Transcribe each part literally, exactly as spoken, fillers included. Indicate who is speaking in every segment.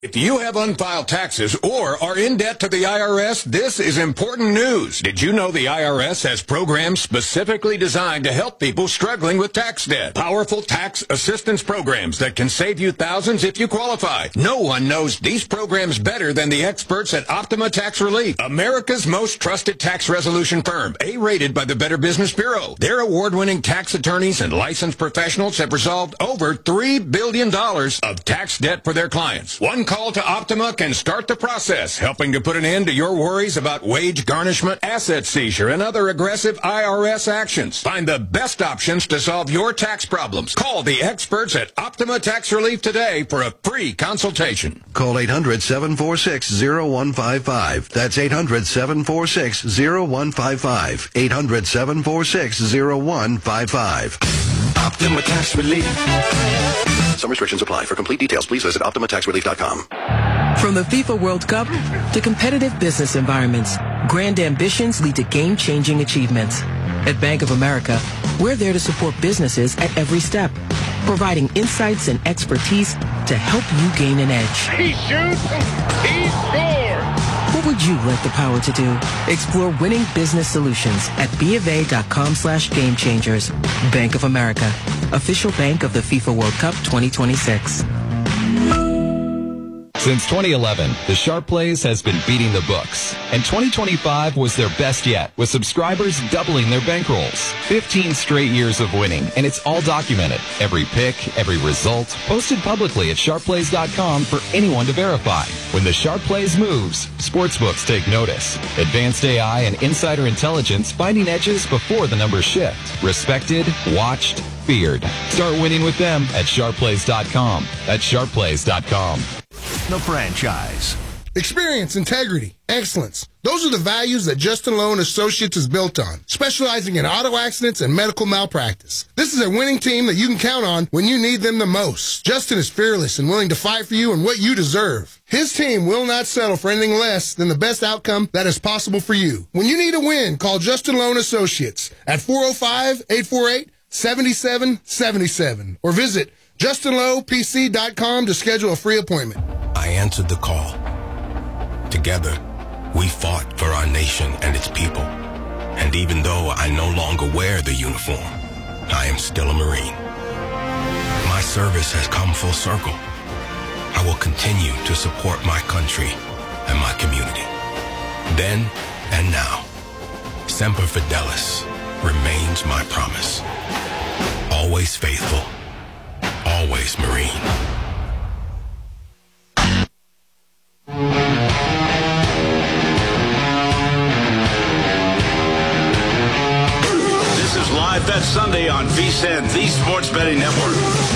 Speaker 1: If you have unfiled taxes or are in debt to the I R S, this is important news. Did you know the I R S has programs specifically designed to help people struggling with tax debt? Powerful tax assistance programs that can save you thousands if you qualify. No one knows these programs better than the experts at Optima Tax Relief, America's most trusted tax resolution firm, A-rated by the Better Business Bureau. Their award-winning tax attorneys and licensed professionals have resolved over three billion dollars of tax debt for their clients. One call to Optima can start the process, helping to put an end to your worries about wage garnishment, asset seizure, and other aggressive I R S actions. Find the best options to solve your tax problems. Call the experts at Optima Tax Relief today for a free consultation.
Speaker 2: Call eight hundred, seven four six, zero one five five. That's eight hundred, seven four six, zero one five five. eight hundred, seven four six, zero one five five.
Speaker 3: Optima Tax Relief.
Speaker 2: Some restrictions apply. For complete details, please visit optima tax relief dot com.
Speaker 4: From the FIFA World Cup to competitive business environments, grand ambitions lead to game-changing achievements. At Bank of America, we're there to support businesses at every step, providing insights and expertise to help you gain an edge.
Speaker 5: He shoots, he scores!
Speaker 4: What would you like the power to do? Explore winning business solutions at BofA.com slash game changers. Bank of America, official bank of the FIFA World Cup twenty twenty-six.
Speaker 6: Since twenty eleven, the Sharp Plays has been beating the books, and twenty twenty-five was their best yet, with subscribers doubling their bankrolls. fifteen straight years of winning, and it's all documented. Every pick, every result, posted publicly at sharp plays dot com for anyone to verify. When the Sharp Plays moves, sportsbooks take notice. Advanced A I and insider intelligence finding edges before the numbers shift. Respected, watched, feared. Start winning with them at sharp plays dot com. That's sharp plays dot com.
Speaker 7: The franchise.
Speaker 8: Experience, integrity, excellence. Those are the values that Justin Lowe and Associates is built on, specializing in auto accidents and medical malpractice. This is a winning team that you can count on when you need them the most. Justin is fearless and willing to fight for you and what you deserve. His team will not settle for anything less than the best outcome that is possible for you. When you need a win, call Justin Lowe and Associates at four oh five, eight four eight, seven seven seven seven or visit justin lowe p c dot com to schedule a free appointment.
Speaker 3: I answered the call. Together, we fought for our nation and its people. And even though I no longer wear the uniform, I am still a Marine. My service has come full circle. I will continue to support my country and my community. Then and now, Semper Fidelis remains my promise. Always faithful, always Marine.
Speaker 9: This is Live Bet Sunday on V S I N, the Sports Betting Network.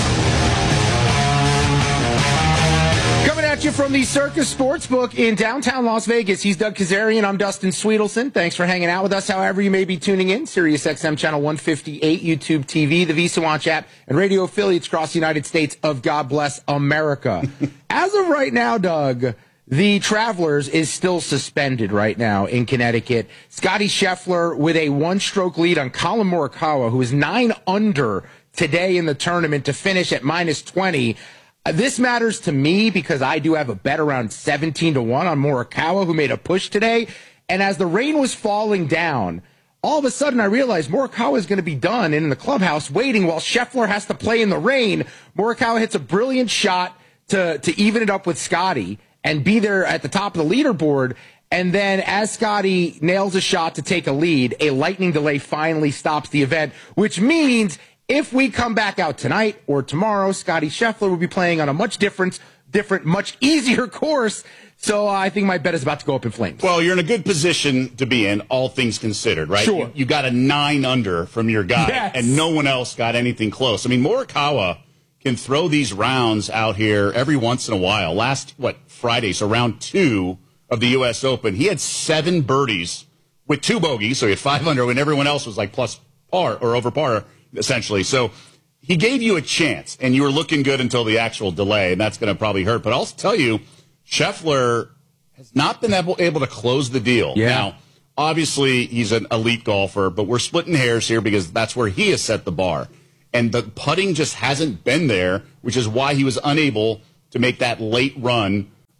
Speaker 10: Coming at you from the Circus Sportsbook in downtown Las Vegas. He's Doug Kazarian. I'm Dustin Sweetelson. Thanks for hanging out with us. However you may be tuning in, Sirius X M Channel one fifty-eight, YouTube T V, the Visa Watch app, and radio affiliates across the United States of God Bless America. As of right now, Doug, the Travelers is still suspended right now in Connecticut. Scotty Scheffler with a one-stroke lead on Colin Morikawa, who is nine under today in the tournament to finish at minus twenty. Uh, this matters to me because I do have a bet around seventeen to one on Morikawa, who made a push today. And as the rain was falling down, all of a sudden I realized Morikawa is going to be done in the clubhouse waiting while Scheffler has to play in the rain. Morikawa hits a brilliant shot to, to even it up with Scotty and be there at the top of the leaderboard. And then as Scotty nails a shot to take a lead, a lightning delay finally stops the event, which means if we come back out tonight or tomorrow, Scotty Scheffler will be playing on a much different, different, much easier course. So uh, I think my bet is about to go up in flames.
Speaker 11: Well, you're in a good position to be in, all things considered, right?
Speaker 10: Sure.
Speaker 11: You, you got a nine under from your guy,
Speaker 10: yes.
Speaker 11: and no one else got anything close. I mean, Morikawa can throw these rounds out here every once in a while. Last, what, Friday, so round two of the U S Open, he had seven birdies with two bogeys, so he had five under when everyone else was like plus par or over par, essentially. So he gave you a chance, and you were looking good until the actual delay, and that's going to probably hurt. But I'll tell you, Scheffler has not been able, able to close the deal.
Speaker 10: Yeah.
Speaker 11: Now, obviously, he's an elite golfer, but we're splitting hairs here because that's where he has set the bar. And the putting just hasn't been there, which is why he was unable to make that late run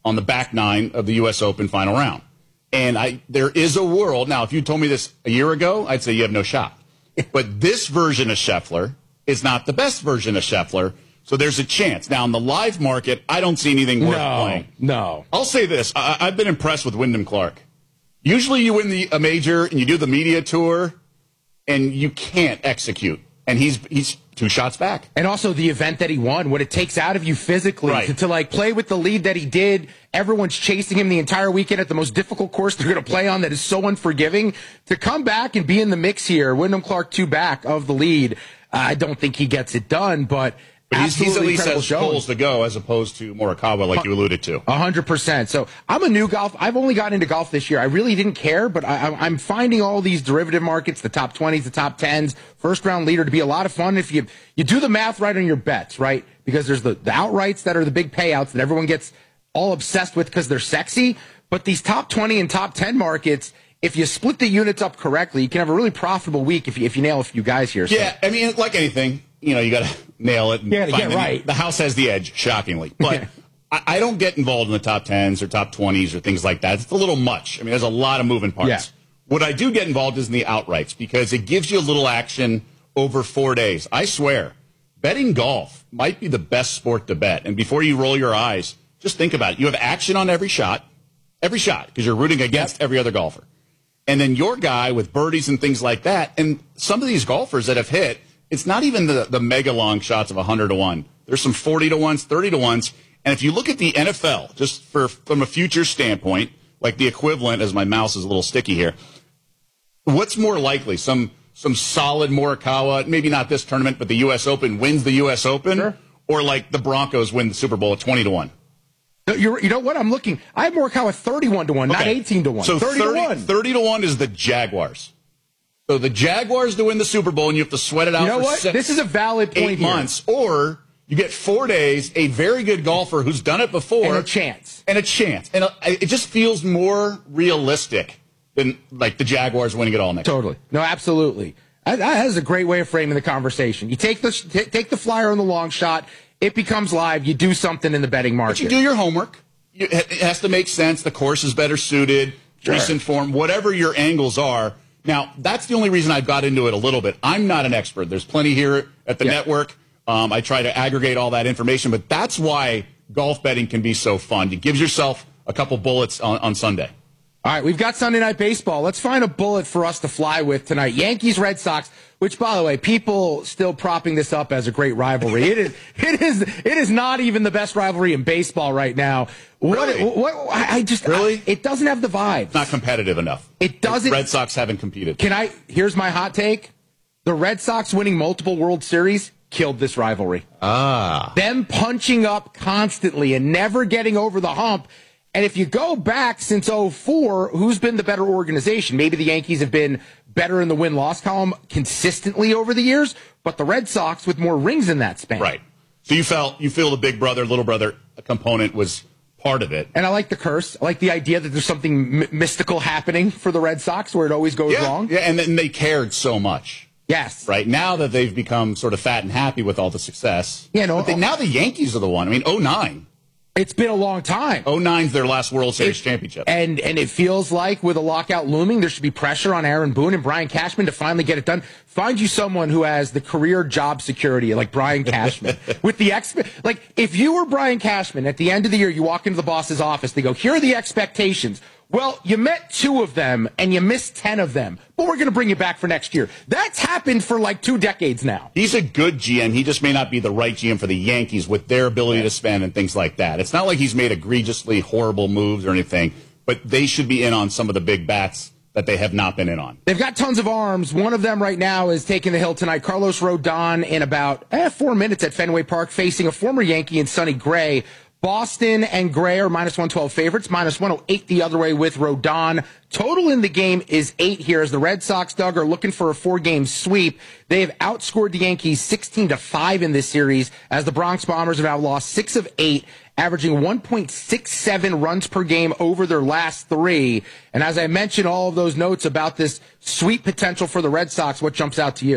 Speaker 11: on the back nine of the U S Open final round. And I, there is a world. Now, if you told me this a year ago, I'd say you have no shot. But this version of Scheffler is not the best version of Scheffler, so there's a chance. Now, in the live market, I don't see anything worth
Speaker 10: no,
Speaker 11: playing.
Speaker 10: No.
Speaker 11: I'll say this. I, I've been impressed with Wyndham Clark. Usually you win the, a major and you do the media tour, and you can't execute. And he's he's two shots back.
Speaker 10: And also the event that he won, what it takes out of you physically
Speaker 11: right.
Speaker 10: to, to like play with the lead that he did. Everyone's chasing him the entire weekend at the most difficult course they're going to play on that is so unforgiving. To come back and be in the mix here, Wyndham Clark two back of the lead, I don't think he gets it done, but...
Speaker 11: But he's, he's at least has holes to go as opposed to Morikawa, like you alluded to.
Speaker 10: A hundred percent. So I'm a new golf. I've only gotten into golf this year. I really didn't care, but I, I'm finding all these derivative markets, the top twenties, the top tens, first round leader to be a lot of fun if you you do the math right on your bets, right? Because there's the, the outrights that are the big payouts that everyone gets all obsessed with because they're sexy. But these top twenty and top ten markets, if you split the units up correctly, you can have a really profitable week if you, if you nail a few guys here. So.
Speaker 11: Yeah, I mean, like anything. You know, you got to nail it. And
Speaker 10: you got to get
Speaker 11: the,
Speaker 10: right.
Speaker 11: The house has the edge, shockingly. But
Speaker 10: yeah.
Speaker 11: I, I don't get involved in the top tens or top twenties or things like that. It's a little much. I mean, there's a lot of moving parts.
Speaker 10: Yeah.
Speaker 11: What I do get involved is in the outrights because it gives you a little action over four days. I swear, betting golf might be the best sport to bet. And before you roll your eyes, just think about it. You have action on every shot, every shot, because you're rooting against every other golfer. And then your guy with birdies and things like that. And some of these golfers that have hit, it's not even the, the mega long shots of one hundred to one. There's some forty to ones, thirty to ones. And if you look at the N F L, just for from a future standpoint, like the equivalent, as my mouse is a little sticky here, what's more likely? Some some solid Morikawa, maybe not this tournament, but the U S Open wins the U S Open?
Speaker 10: Sure.
Speaker 11: Or like the Broncos win the Super Bowl at twenty to one?
Speaker 10: You're, you know what? I'm looking. I have Morikawa thirty-one to one, okay. Not eighteen to one.
Speaker 11: So
Speaker 10: thirty to one.
Speaker 11: thirty to one is the Jaguars. So the Jaguars to win the Super Bowl, and you have to sweat it out
Speaker 10: you know
Speaker 11: for
Speaker 10: what?
Speaker 11: six,
Speaker 10: this is a valid point
Speaker 11: eight
Speaker 10: here.
Speaker 11: months. Or you get four days, a very good golfer who's done it before.
Speaker 10: And a chance.
Speaker 11: And a chance. And a, it just feels more realistic than like the Jaguars winning it all next year.
Speaker 10: Totally. No, absolutely. That, that is a great way of framing the conversation. You take the, t- take the flyer on the long shot, it becomes live, you do something in the betting market.
Speaker 11: But you do your homework. You, it has to make sense. The course is better suited,
Speaker 10: sure.
Speaker 11: recent form, whatever your angles are. Now, that's the only reason I got into it a little bit. I'm not an expert. There's plenty here at the yeah. network. Um, I try to aggregate all that information, but that's why golf betting can be so fun. It gives yourself a couple bullets on, on Sunday.
Speaker 10: All right, we've got Sunday Night Baseball. Let's find a bullet for us to fly with tonight. Yankees, Red Sox, which, by the way, people still propping this up as a great rivalry. It is, it is, it is not even the best rivalry in baseball right now.
Speaker 11: Really?
Speaker 10: What, what, I just
Speaker 11: really,
Speaker 10: I, it doesn't have the vibe.
Speaker 11: It's not competitive enough.
Speaker 10: It doesn't.
Speaker 11: The Red Sox haven't competed.
Speaker 10: Can I? Here's my hot take: the Red Sox winning multiple World Series killed this rivalry.
Speaker 11: Ah,
Speaker 10: them punching up constantly and never getting over the hump. And if you go back since oh four, who's been the better organization? Maybe the Yankees have been better in the win-loss column consistently over the years, but the Red Sox with more rings in that span.
Speaker 11: Right. So you felt you feel the big brother, little brother component was part of it.
Speaker 10: And I like the curse. I like the idea that there's something m- mystical happening for the Red Sox where it always goes
Speaker 11: yeah,
Speaker 10: wrong.
Speaker 11: Yeah, and then they cared so much.
Speaker 10: Yes.
Speaker 11: Right. Now that they've become sort of fat and happy with all the success.
Speaker 10: Yeah, no,
Speaker 11: but they, now the Yankees are the one. I mean, oh nine.
Speaker 10: It's been a long time.
Speaker 11: oh nine's their last World Series
Speaker 10: it,
Speaker 11: championship.
Speaker 10: And and it feels like with a lockout looming, there should be pressure on Aaron Boone and Brian Cashman to finally get it done. Find you someone who has the career job security like Brian Cashman. with the ex- Like, if you were Brian Cashman, at the end of the year, you walk into the boss's office, they go, here are the expectations. Well, you met two of them and you missed ten of them, but we're going to bring you back for next year. That's happened for like two decades now.
Speaker 11: He's a good G M. He just may not be the right G M for the Yankees with their ability to spend and things like that. It's not like he's made egregiously horrible moves or anything, but they should be in on some of the big bats that they have not been in on.
Speaker 10: They've got tons of arms. One of them right now is taking the hill tonight. Carlos Rodon in about eh, four minutes at Fenway Park facing a former Yankee in Sonny Gray. Boston and Gray are minus one twelve favorites, minus one oh eight the other way with Rodon. Total in the game is eight here as the Red Sox, Doug, are looking for a four-game sweep. They have outscored the Yankees sixteen to five in this series as the Bronx Bombers have now lost six of eight, averaging one point six seven runs per game over their last three. And as I mentioned, all of those notes about this sweep potential for the Red Sox, what jumps out to you?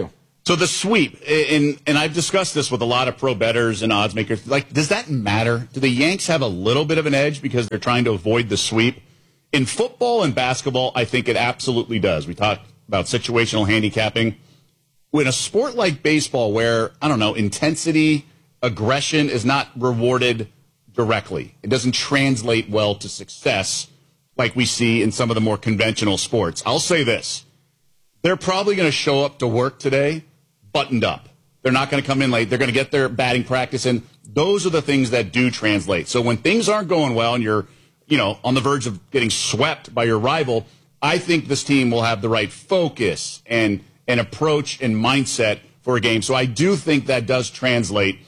Speaker 11: So the sweep, and, and I've discussed this with a lot of pro bettors and odds makers. Like, does that matter? Do the Yanks have a little bit of an edge because they're trying to avoid the sweep? In football and basketball, I think it absolutely does. We talked about situational handicapping. In a sport like baseball where, I don't know, intensity, aggression is not rewarded directly. It doesn't translate well to success like we see in some of the more conventional sports. I'll say this. They're probably going to show up to work today buttoned up. They're not going to come in late. They're going to get their batting practice in. Those are the things that do translate. So when things aren't going well and you're, you know, on the verge of getting swept by your rival, I think this team will have the right focus and, and approach and mindset for a game. So I do think that does translate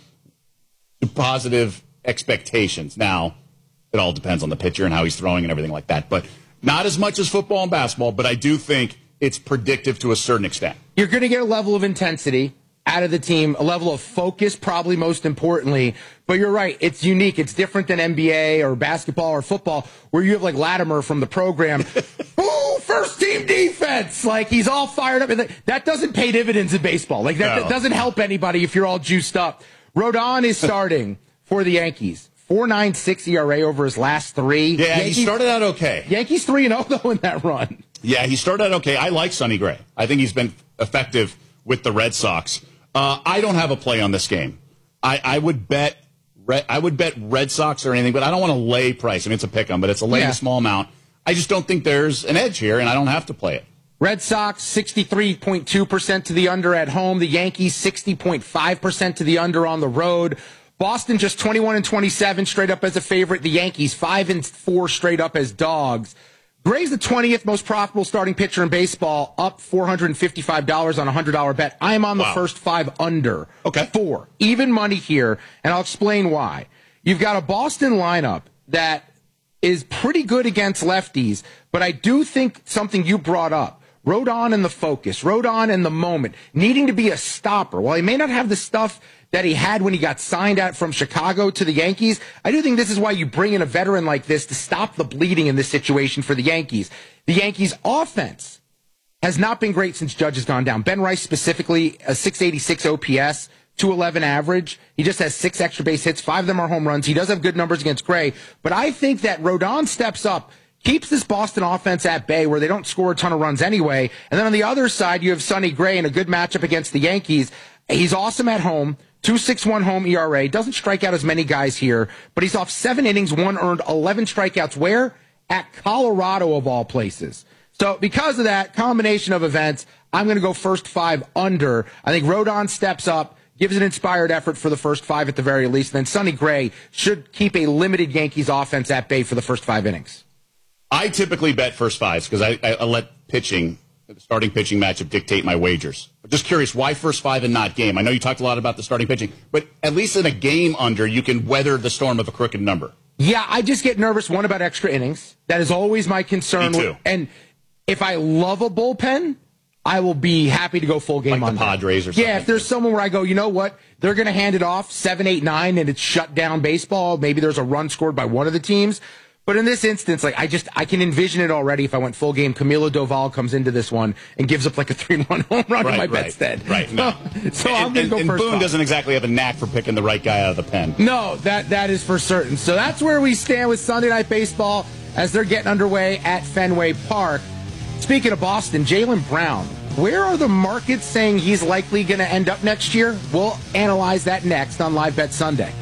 Speaker 11: to positive expectations. Now, it all depends on the pitcher and how he's throwing and everything like that. But not as much as football and basketball, but I do think it's predictive to a certain extent.
Speaker 10: You're going to get a level of intensity out of the team, a level of focus, probably most importantly. But you're right, it's unique. It's different than N B A or basketball or football, where you have like Latimer from the program. Ooh, first team defense! Like, he's all fired up. That doesn't pay dividends in baseball. Like, that,
Speaker 11: No.
Speaker 10: that doesn't help anybody if you're all juiced up. Rodon is starting for the Yankees. four point nine six E R A over his last three.
Speaker 11: Yeah,
Speaker 10: Yankees,
Speaker 11: he started out okay.
Speaker 10: Yankees three and oh, though, in that run.
Speaker 11: Yeah, he started out okay. I like Sonny Gray. I think he's been effective with the Red Sox. Uh, I don't have a play on this game. I, I would bet Red, I would bet Red Sox or anything, but I don't want to lay price. I mean, it's a pick 'em, but it's a lay
Speaker 10: Yeah.
Speaker 11: a small amount. I just don't think there's an edge here, and I don't have to play it.
Speaker 10: Red Sox, sixty-three point two percent to the under at home. The Yankees, sixty point five percent to the under on the road. Boston just twenty-one and twenty-seven straight up as a favorite. The Yankees, five and four straight up as dogs. Gray's the twentieth most profitable starting pitcher in baseball, up four hundred fifty-five dollars on a one hundred dollars bet. I'm on the
Speaker 11: Wow.
Speaker 10: first five under.
Speaker 11: Okay.
Speaker 10: Four. Even money here, and I'll explain why. You've got a Boston lineup that is pretty good against lefties, but I do think something you brought up, Rodon and the focus, Rodon and the moment, needing to be a stopper. While he may not have the stuff that he had when he got signed out from Chicago to the Yankees, I do think this is why you bring in a veteran like this to stop the bleeding in this situation for the Yankees. The Yankees' offense has not been great since Judge has gone down. Ben Rice specifically, a six eighty-six O P S, two eleven average. He just has six extra base hits. Five of them are home runs. He does have good numbers against Gray. But I think that Rodon steps up, keeps this Boston offense at bay where they don't score a ton of runs anyway. And then on the other side, you have Sonny Gray in a good matchup against the Yankees. He's awesome at home. two point six one home E R A. Doesn't strike out as many guys here, but he's off seven innings, one earned, eleven strikeouts. Where? At Colorado, of all places. So because of that combination of events, I'm going to go first five under. I think Rodon steps up, gives an inspired effort for the first five at the very least. Then Sonny Gray should keep a limited Yankees offense at bay for the first five innings.
Speaker 11: I typically bet first fives because I, I, I let pitching, the starting pitching matchup dictate my wagers. I'm just curious, why first five and not game? I know you talked a lot about the starting pitching, but at least in a game under, you can weather the storm of a crooked number.
Speaker 10: Yeah, I just get nervous, one, about extra innings. That is always my concern.
Speaker 11: Me too.
Speaker 10: And if I love a bullpen, I will be happy to go full game
Speaker 11: Like
Speaker 10: on
Speaker 11: the Padres or something.
Speaker 10: Yeah, if there's someone where I go, you know what, they're going to hand it off seven, eight, nine, and it's shut down baseball. Maybe there's a run scored by one of the teams. But in this instance, like I just I can envision it already. If I went full game, Camilo Doval comes into this one and gives up like a three and one home run
Speaker 11: Right,
Speaker 10: on my
Speaker 11: right,
Speaker 10: bet stead.
Speaker 11: right, no.
Speaker 10: so
Speaker 11: and,
Speaker 10: I'm going to go
Speaker 11: and,
Speaker 10: first.
Speaker 11: And Boone
Speaker 10: five.
Speaker 11: doesn't exactly have a knack for picking the right guy out of the pen.
Speaker 10: No, that that is for certain. So that's where we stand with Sunday Night Baseball as they're getting underway at Fenway Park. Speaking of Boston, Jaylen Brown, where are the markets saying he's likely going to end up next year? We'll analyze that next on Live Bet Sunday.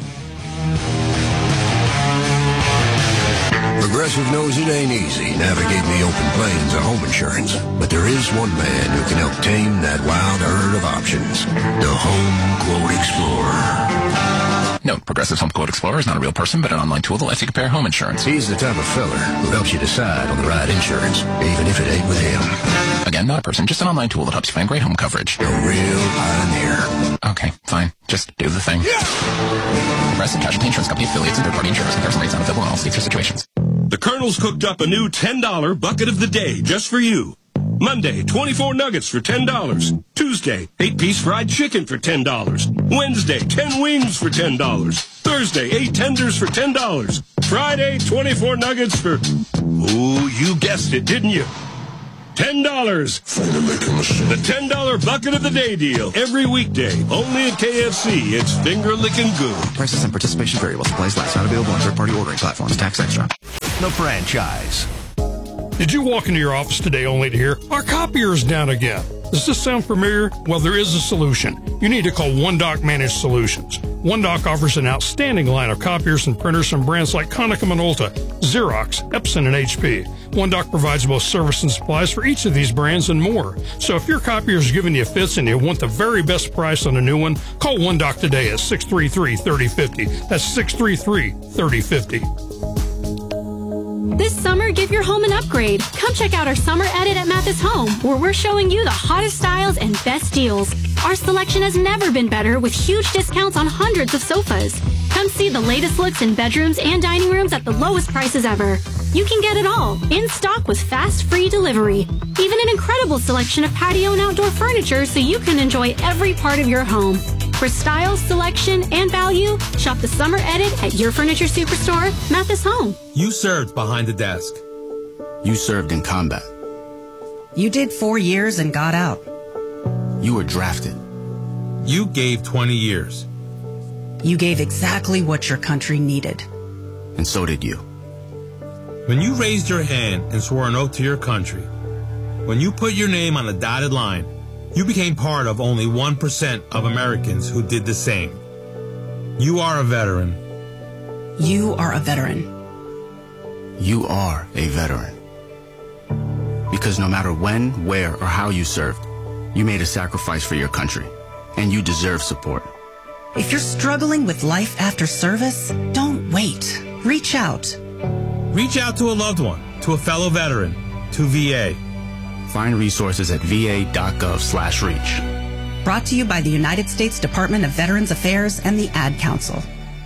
Speaker 2: Progressive knows it ain't easy navigating the open plains of home insurance, but there is one man who can help tame that wild herd of options. The Home Quote Explorer.
Speaker 12: Note, Progressive's Home Quote Explorer is not a real person, but an online tool that lets you compare home insurance.
Speaker 2: He's the type of fella who helps you decide on the right insurance, even if it ain't with him.
Speaker 12: Again, not a person, just an online tool that helps you find great home coverage.
Speaker 2: A real pioneer.
Speaker 12: Okay, fine. Just do the thing. Yeah! Progressive Casualty Insurance Company affiliates and third-party insurers. Comparison rates not available in all states or situations.
Speaker 13: The Colonel's cooked up a new ten dollar bucket of the day just for you. Monday, twenty-four nuggets for ten dollars. Tuesday, eight-piece fried chicken for ten dollars. Wednesday, ten wings for ten dollars. Thursday, eight tenders for ten dollars. Friday, twenty-four nuggets for... Ooh, you guessed it, didn't you? ten dollars. The ten dollar bucket of the day deal. Every weekday. Only at K F C. It's finger licking good.
Speaker 14: Prices and participation vary while supplies last. Not available on third-party ordering platforms. Tax extra.
Speaker 7: The franchise.
Speaker 15: Did you walk into your office today only to hear, our copier is down again? Does this sound familiar? Well, there is a solution. You need to call OneDoc Managed Solutions. OneDoc offers an outstanding line of copiers and printers from brands like Konica Minolta, Xerox, Epson, and H P. OneDoc provides both service and supplies for each of these brands and more. So if your copier is giving you fits and you want the very best price on a new one, call OneDoc today at six three three, three oh five oh. That's six three three, three oh five oh.
Speaker 16: This summer, give your home an upgrade. Come check out our summer edit at Mathis Home, where we're showing you the hottest styles and best deals. Our selection has never been better, with huge discounts on hundreds of sofas. Come see the latest looks in bedrooms and dining rooms at the lowest prices ever. You can get it all, in stock with fast, free delivery. Even an incredible selection of patio and outdoor furniture so you can enjoy every part of your home. For style, selection, and value, shop the summer edit at your furniture superstore, Mathis Home.
Speaker 17: You served behind the desk.
Speaker 12: You served in combat.
Speaker 18: You did four years and got out.
Speaker 12: You were drafted.
Speaker 17: You gave twenty years.
Speaker 18: You gave exactly what your country needed.
Speaker 12: And so did you.
Speaker 17: When you raised your hand and swore an oath to your country, when you put your name on a dotted line, you became part of only one percent of Americans who did the same. You are a veteran.
Speaker 18: You are a veteran.
Speaker 12: You are a veteran. Because no matter when, where, or how you served, you made a sacrifice for your country, and you deserve support.
Speaker 18: If you're struggling with life after service, don't wait. Reach out.
Speaker 17: Reach out to a loved one, to a fellow veteran, to V A.
Speaker 12: Find resources at va.gov slash reach.
Speaker 18: Brought to you by the United States Department of Veterans Affairs and the Ad Council.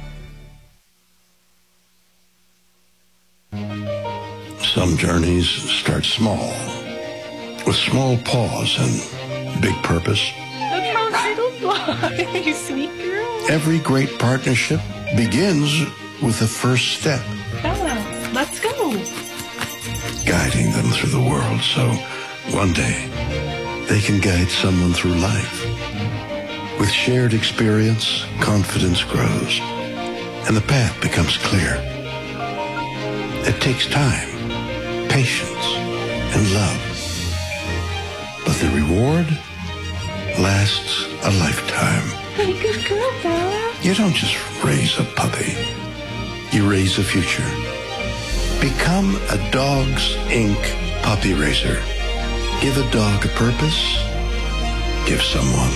Speaker 2: Some journeys start small, with small pause and big purpose.
Speaker 19: Look how Skittles fly, you sweet girl.
Speaker 2: Every great partnership begins with the first step.
Speaker 19: Bella, let's go.
Speaker 2: Guiding them through the world so one day they can guide someone through life. With shared experience, confidence grows, and the path becomes clear. It takes time, patience, and love. But the reward lasts a lifetime.
Speaker 19: Hey, good girl, Bella.
Speaker 2: You don't just raise a puppy. You raise a future. Become a Dogs Incorporated puppy raiser. Give a dog a purpose. Give someone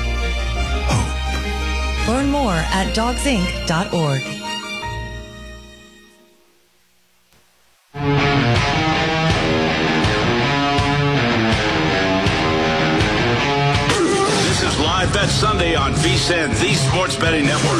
Speaker 2: hope.
Speaker 20: Learn more at dogs inc dot org.
Speaker 9: This is Live Bet Sunday on V S I N, the Sports Betting Network.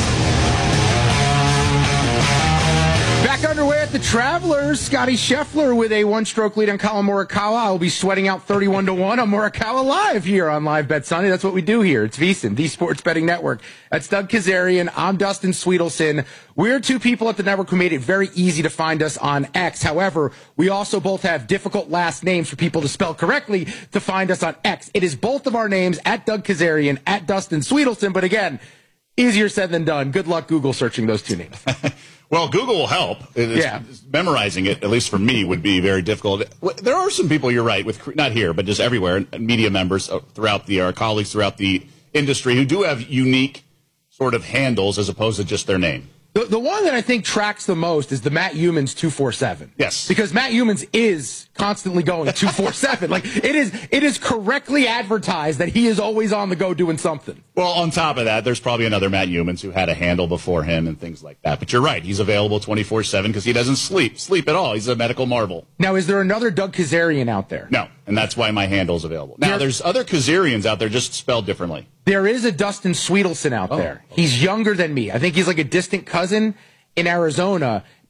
Speaker 10: Back underway at the Travelers, Scotty Scheffler with a one-stroke lead on Colin Morikawa. I'll be sweating out thirty-one to one on Morikawa live here on Live Bet Sunday. That's what we do here. It's V S I N, the Sports Betting Network. That's Doug Kazarian. I'm Dustin Sweetelson. We're two people at the network who made it very easy to find us on X. However, we also both have difficult last names for people to spell correctly to find us on X. It is both of our names, at Doug Kazarian, at Dustin Sweetelson. But again, easier said than done. Good luck Google searching those two names.
Speaker 11: Well, Google will help. It's,
Speaker 10: yeah.
Speaker 11: Memorizing it, at least for me, would be very difficult. There are some people, you're right, with not here, but just everywhere, media members throughout the, our colleagues throughout the industry who do have unique sort of handles as opposed to just their name.
Speaker 10: The, the one that I think tracks the most is the Matt Humans two forty-seven.
Speaker 11: Yes.
Speaker 10: Because Matt Humans is constantly going two forty-seven. Like, it is it is correctly advertised that he is always on the go doing something.
Speaker 11: Well, on top of that, there's probably another Matt Humans who had a handle before him and things like that. But you're right. He's available twenty-four seven because he doesn't sleep. Sleep at all. He's a medical marvel.
Speaker 10: Now, is there another Doug Kazarian out there?
Speaker 11: No. And that's why my handle's available. Now, there, there's other Kazarians out there just spelled differently.
Speaker 10: There is a Dustin Sweetelson out
Speaker 11: oh.
Speaker 10: there. He's younger than me. I think he's like a distant cousin in Arizona,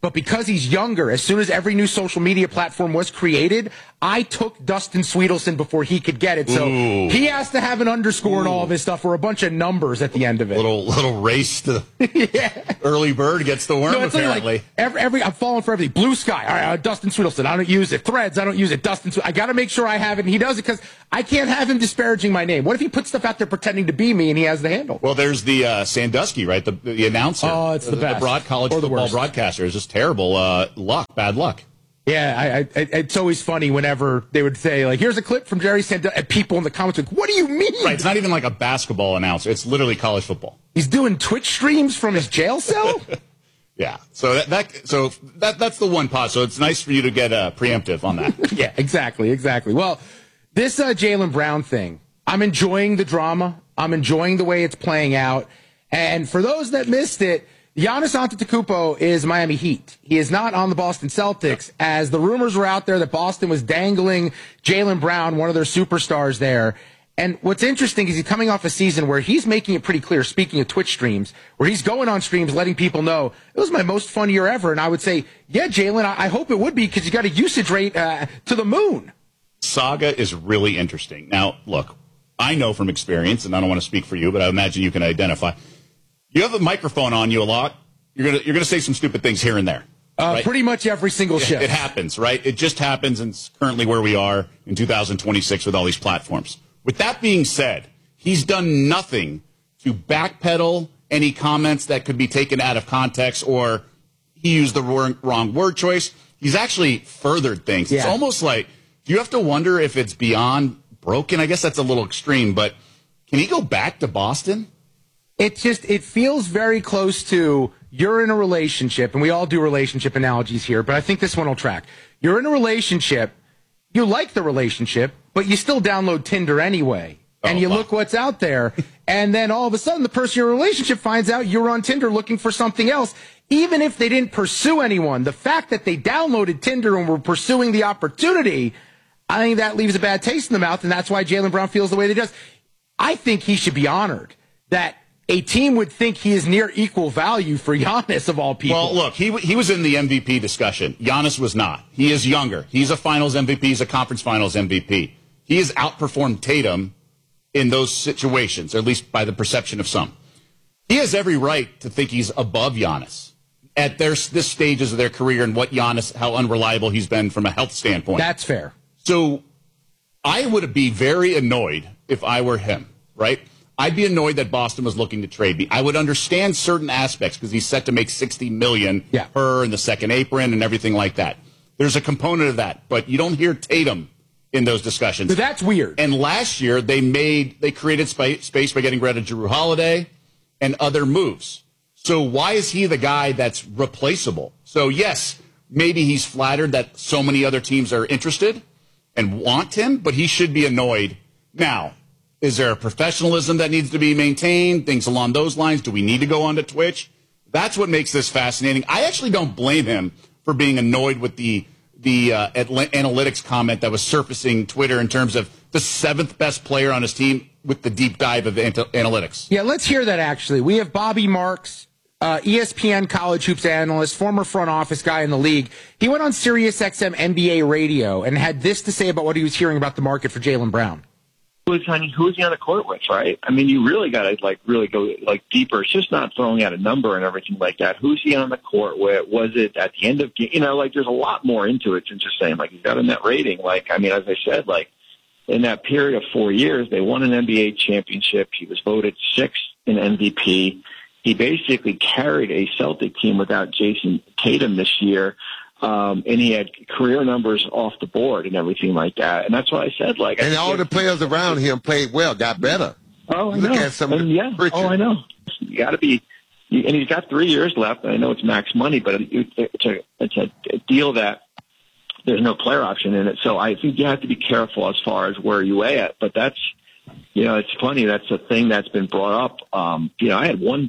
Speaker 10: But because he's younger, as soon as every new social media platform was created, I took Dustin Sweetelson before he could get it. So
Speaker 11: Ooh.
Speaker 10: he has to have an underscore and all of his stuff or a bunch of numbers at the end of it.
Speaker 11: Little little race to
Speaker 10: yeah.
Speaker 11: early bird gets the worm,
Speaker 10: no, it's
Speaker 11: apparently.
Speaker 10: Like every, every, I'm falling for everything. Blue Sky, all right, uh, Dustin Sweetelson, I don't use it. Threads, I don't use it. Dustin Sweetelson, I got to make sure I have it, and he does it because I can't have him disparaging my name. What if he puts stuff out there pretending to be me and he has the handle?
Speaker 11: Well, there's the uh, Sandusky, right? The, the announcer.
Speaker 10: Oh, it's the,
Speaker 11: the
Speaker 10: best.
Speaker 11: The broad college
Speaker 10: or the
Speaker 11: football
Speaker 10: worst.
Speaker 11: broadcaster is just terrible uh, luck, bad luck.
Speaker 10: Yeah, I, I, it's always funny whenever they would say, like, here's a clip from Jerry Sandusky, and people in the comments would, what do you mean?
Speaker 11: Right, it's not even like a basketball announcer. It's literally college football.
Speaker 10: He's doing Twitch streams from his jail cell?
Speaker 11: Yeah, so that, that so that that's the one pot. So it's nice for you to get uh, preemptive on that.
Speaker 10: Yeah, exactly, exactly. Well, this uh, Jaylen Brown thing, I'm enjoying the drama. I'm enjoying the way it's playing out. And for those that missed it, Giannis Antetokounmpo is Miami Heat. He is not on the Boston Celtics, as the rumors were out there that Boston was dangling Jaylen Brown, one of their superstars there. And what's interesting is he's coming off a season where he's making it pretty clear, speaking of Twitch streams, where he's going on streams letting people know, it was my most fun year ever. And I would say, yeah, Jaylen, I, I hope it would be because you got a usage rate uh, to the moon.
Speaker 11: Saga is really interesting. Now, look, I know from experience, and I don't want to speak for you, but I imagine you can identify. You have a microphone on you a lot. You're gonna you're gonna say some stupid things here and there.
Speaker 10: Uh,
Speaker 11: right?
Speaker 10: Pretty much every single shift.
Speaker 11: It happens, right? It just happens, and it's currently where we are in two thousand twenty-six with all these platforms. With that being said, he's done nothing to backpedal any comments that could be taken out of context or he used the wrong, wrong word choice. He's actually furthered things. Yeah. It's almost like, do you have to wonder if it's beyond broken? I guess that's a little extreme, but can he go back to Boston?
Speaker 10: It just, it feels very close to, you're in a relationship, and we all do relationship analogies here, but I think this one will track. You're in a relationship, you like the relationship, but you still download Tinder anyway, and oh, you wow. look what's out there, and then all of a sudden the person you're in a relationship finds out you're on Tinder looking for something else. Even if they didn't pursue anyone, the fact that they downloaded Tinder and were pursuing the opportunity, I think that leaves a bad taste in the mouth, and that's why Jaylen Brown feels the way that he does. I think he should be honored that a team would think he is near equal value for Giannis, of all people.
Speaker 11: Well, look, he he was in the M V P discussion. Giannis was not. He is younger. He's a finals M V P. He's a conference finals M V P. He has outperformed Tatum in those situations, or at least by the perception of some. He has every right to think he's above Giannis at their this stages of their career and what Giannis, how unreliable he's been from a health standpoint.
Speaker 10: That's fair.
Speaker 11: So I would be very annoyed if I were him, right? I'd be annoyed that Boston was looking to trade me. I would understand certain aspects because he's set to make sixty million dollars
Speaker 10: yeah.
Speaker 11: per and the second apron and everything like that. There's a component of that, but you don't hear Tatum in those discussions.
Speaker 10: But that's weird.
Speaker 11: And last year they made they created spa- space by getting rid of Jrue Holiday and other moves. So why is he the guy that's replaceable? So yes, maybe he's flattered that so many other teams are interested and want him, but he should be annoyed. Now, is there a professionalism that needs to be maintained? Things along those lines. Do we need to go onto Twitch? That's what makes this fascinating. I actually don't blame him for being annoyed with the the uh, analytics comment that was surfacing Twitter in terms of the seventh best player on his team with the deep dive of the analytics.
Speaker 10: Yeah, let's hear that, actually. We have Bobby Marks, uh, E S P N college hoops analyst, former front office guy in the league. He went on Sirius X M N B A radio and had this to say about what he was hearing about the market for Jaylen Brown.
Speaker 21: Who's who's he on the court with, right? I mean, you really got to like really go like deeper. It's just not throwing out a number and everything like that. Who's he on the court with? Was it at the end of you know like there's a lot more into it than just saying like he's got a net rating. Like I mean, as I said, like in that period of four years, they won an N B A championship. He was voted sixth in M V P. He basically carried a Celtic team without Jason Tatum this year. Um, and he had career numbers off the board and everything like that. And that's why I said, like,
Speaker 22: and all the players around him played well, got better.
Speaker 21: Oh, I
Speaker 22: Look
Speaker 21: know.
Speaker 22: at some
Speaker 21: and, yeah.
Speaker 22: Richard.
Speaker 21: Oh, I know. You got to be, and he's got three years left. I know it's max money, but it's a it's a deal that there's no player option in it. So I think you have to be careful as far as where you weigh it. But that's, you know, it's funny. That's a thing that's been brought up. Um, you know, I had one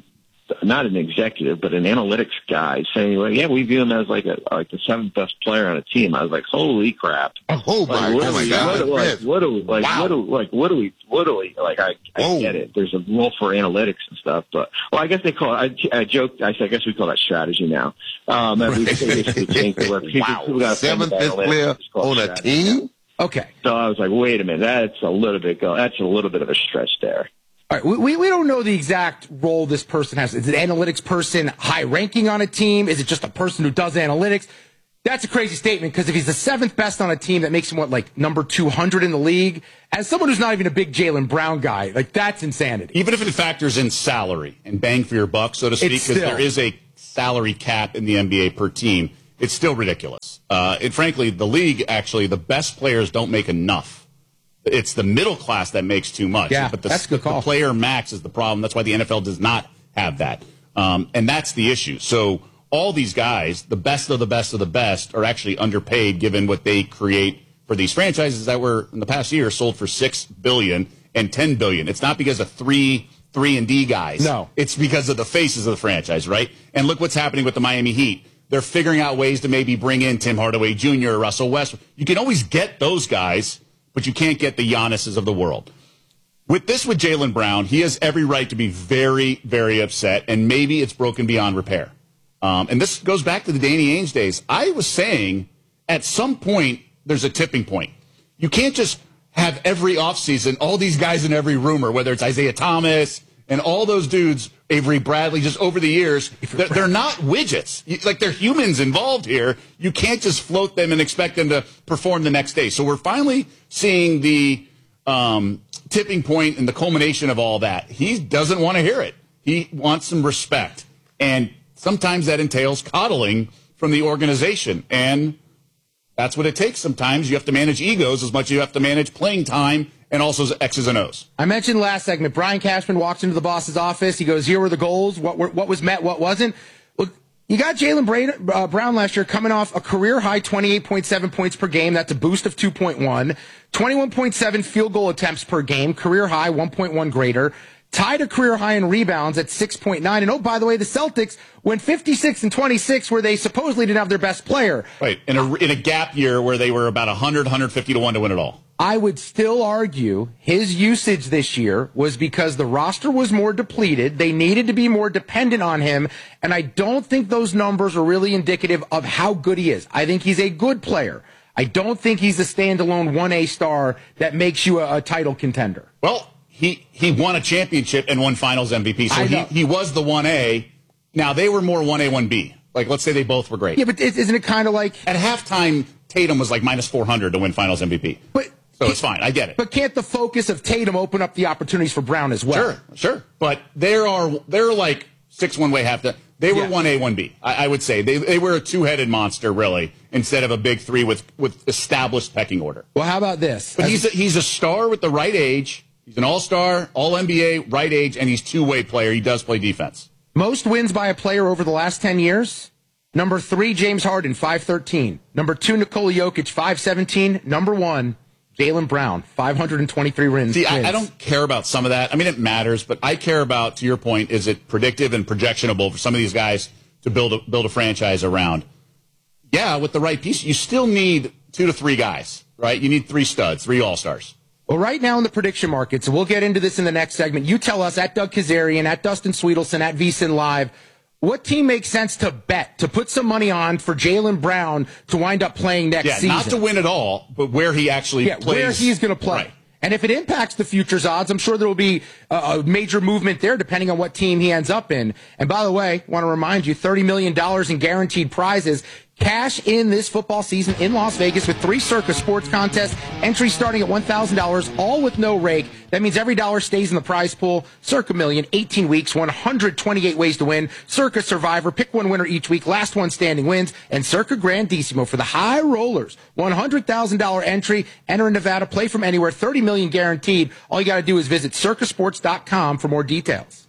Speaker 21: not an executive, but an analytics guy saying, well, yeah, we view him as like a, like the seventh best player on a team. I was like, holy crap.
Speaker 22: Oh my,
Speaker 21: like,
Speaker 22: oh my
Speaker 21: we,
Speaker 22: God.
Speaker 21: What, like, what do we, like,
Speaker 22: Wow.
Speaker 21: what do, like, what do we, what do we, like, I, I get it. There's a role for analytics and stuff, but, well, I guess they call it, I, I joked, I said, I guess we call that strategy now. Um, and we basically changed the word. People,
Speaker 22: Wow.
Speaker 21: people got
Speaker 22: Seventh best player on a team?
Speaker 10: Okay.
Speaker 21: So I was like, wait a minute, that's a little bit, go, that's a little bit of a stretch there.
Speaker 10: All right, we, we don't know the exact role this person has. Is it an analytics person, high ranking on a team? Is it just a person who does analytics? That's a crazy statement because if he's the seventh best on a team, that makes him, what, like number two hundred in the league? As someone who's not even a big Jaylen Brown guy, like that's insanity.
Speaker 11: Even if it factors in salary and bang for your buck, so to speak,
Speaker 10: It's
Speaker 11: because
Speaker 10: still-
Speaker 11: there is a salary cap in the N B A per team, it's still ridiculous. Uh, and frankly, the league, actually, the best players don't make enough. It's the middle class that makes too much.
Speaker 10: Yeah,
Speaker 11: but the,
Speaker 10: that's a good call.
Speaker 11: the player max is the problem. That's why the N F L does not have that. Um, and that's the issue. So all these guys, the best of the best of the best, are actually underpaid given what they create for these franchises that were, in the past year, sold for six billion dollars and ten billion dollars. It's not because of three three and D guys.
Speaker 10: No.
Speaker 11: It's because of the faces of the franchise, right? And look what's happening with the Miami Heat. They're figuring out ways to maybe bring in Tim Hardaway Junior or Russell Westbrook. You can always get those guys, but you can't get the Giannis's of the world. With this, with Jaylen Brown, he has every right to be very, very upset, and maybe it's broken beyond repair. Um, and this goes back to the Danny Ainge days. I was saying at some point there's a tipping point. You can't just have every offseason all these guys in every rumor, whether it's Isaiah Thomas and all those dudes, Avery Bradley, just over the years. They're, they're not widgets. You- Like, they're humans involved here. You can't just float them and expect them to perform the next day. So we're finally seeing the um, tipping point and the culmination of all that. He doesn't want to hear it. He wants some respect. And sometimes that entails coddling from the organization. And that's what it takes sometimes. You have to manage egos as much as you have to manage playing time and also X's and O's.
Speaker 10: I mentioned last segment, Brian Cashman walks into the boss's office. He goes, here were the goals. What were, what was met, what wasn't? Well, you got Jaylen Bra- uh, Brown last year coming off a career-high twenty-eight point seven points per game. That's a boost of two point one. twenty-one point seven field goal attempts per game, career-high, one point one greater. Tied a career high in rebounds at six point nine. And oh, by the way, the Celtics went fifty-six and twenty-six where they supposedly didn't have their best player.
Speaker 11: Right, in a, in a gap year where they were about one hundred, one hundred fifty to one to win it all.
Speaker 10: I would still argue his usage this year was because the roster was more depleted. They needed to be more dependent on him. And I don't think those numbers are really indicative of how good he is. I think he's a good player. I don't think he's a standalone one A star that makes you a, a title contender.
Speaker 11: Well, he, he won a championship and won finals M V P. So
Speaker 10: I
Speaker 11: he,
Speaker 10: know.
Speaker 11: he was the one A. Now, they were more one A, one B. Like, let's say they both were great.
Speaker 10: Yeah, but isn't it kind of like...
Speaker 11: At halftime, Tatum was like minus four hundred to win finals M V P.
Speaker 10: But
Speaker 11: so it's fine. I get it.
Speaker 10: But can't the focus of Tatum open up the opportunities for Brown as well?
Speaker 11: Sure, sure. But there are they're like six one way half the they were one A, one B. I, I would say they they were a two headed monster really instead of a big three with with established pecking order.
Speaker 10: Well, how about this?
Speaker 11: But he's a, he's a star with the right age. He's an all star, all N B A, right age, and he's two way player. He does play defense.
Speaker 10: Most wins by a player over the last ten years. Number three, James Harden, five thirteen. Number two, Nikola Jokic, five seventeen. Number one, Jaylen Brown, five hundred twenty-three wins.
Speaker 11: See, I, I don't care about some of that. I mean, it matters, but I care about, to your point, is it predictive and projectionable for some of these guys to build a, build a franchise around? Yeah, with the right piece, you still need two to three guys, right? You need three studs, three all-stars.
Speaker 10: Well, right now in the prediction market, so we'll get into this in the next segment. You tell us at Doug Kazarian, at Dustin Sweetelson, at VSiN Live, what team makes sense to bet, to put some money on for Jaylen Brown to wind up playing next
Speaker 11: yeah,
Speaker 10: season?
Speaker 11: Not to win it all, but where he actually
Speaker 10: yeah,
Speaker 11: plays.
Speaker 10: where he's going to play.
Speaker 11: Right.
Speaker 10: And if it impacts the futures odds, I'm sure there will be a, a major movement there depending on what team he ends up in. And by the way, I want to remind you, thirty million dollars in guaranteed prizes. Cash in this football season in Las Vegas with three Circa sports contests. Entry starting at one thousand dollars, all with no rake. That means every dollar stays in the prize pool. Circa Million, eighteen weeks, one hundred twenty-eight ways to win. Circa Survivor, pick one winner each week. Last one standing wins. And Circa Grandissimo for the high rollers. one hundred thousand dollars entry. Enter in Nevada. Play from anywhere. thirty million dollars guaranteed. All you got to do is visit circa sports dot com for more details.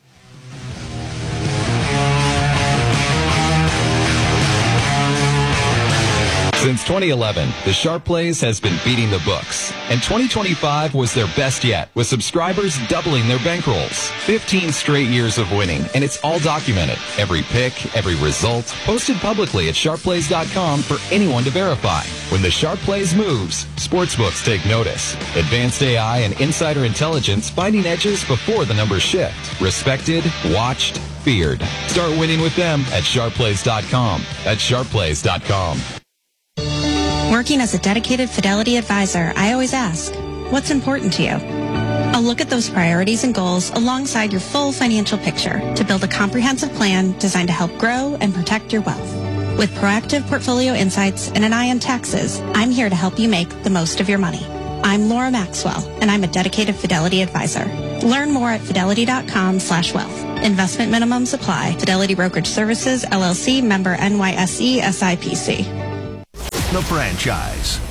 Speaker 6: Since twenty eleven, the Sharp Plays has been beating the books, and twenty twenty-five was their best yet, with subscribers doubling their bankrolls. fifteen straight years of winning, and it's all documented. Every pick, every result, posted publicly at sharp plays dot com for anyone to verify. When the Sharp Plays moves, sportsbooks take notice. Advanced A I and insider intelligence finding edges before the numbers shift. Respected, watched, feared. Start winning with them at sharp plays dot com. That's sharp plays dot com.
Speaker 1: Working as a dedicated Fidelity advisor, I always ask, what's important to you? I'll look at those priorities and goals alongside your full financial picture to build a comprehensive plan designed to help grow and protect your wealth. With proactive portfolio insights and an eye on taxes, I'm here to help you make the most of your money. I'm Laura Maxwell, and I'm a dedicated Fidelity advisor. Learn more at fidelity dot com slash wealth. Investment minimums apply. Fidelity Brokerage Services, L L C, member N Y S E, S I P C.
Speaker 7: The franchise.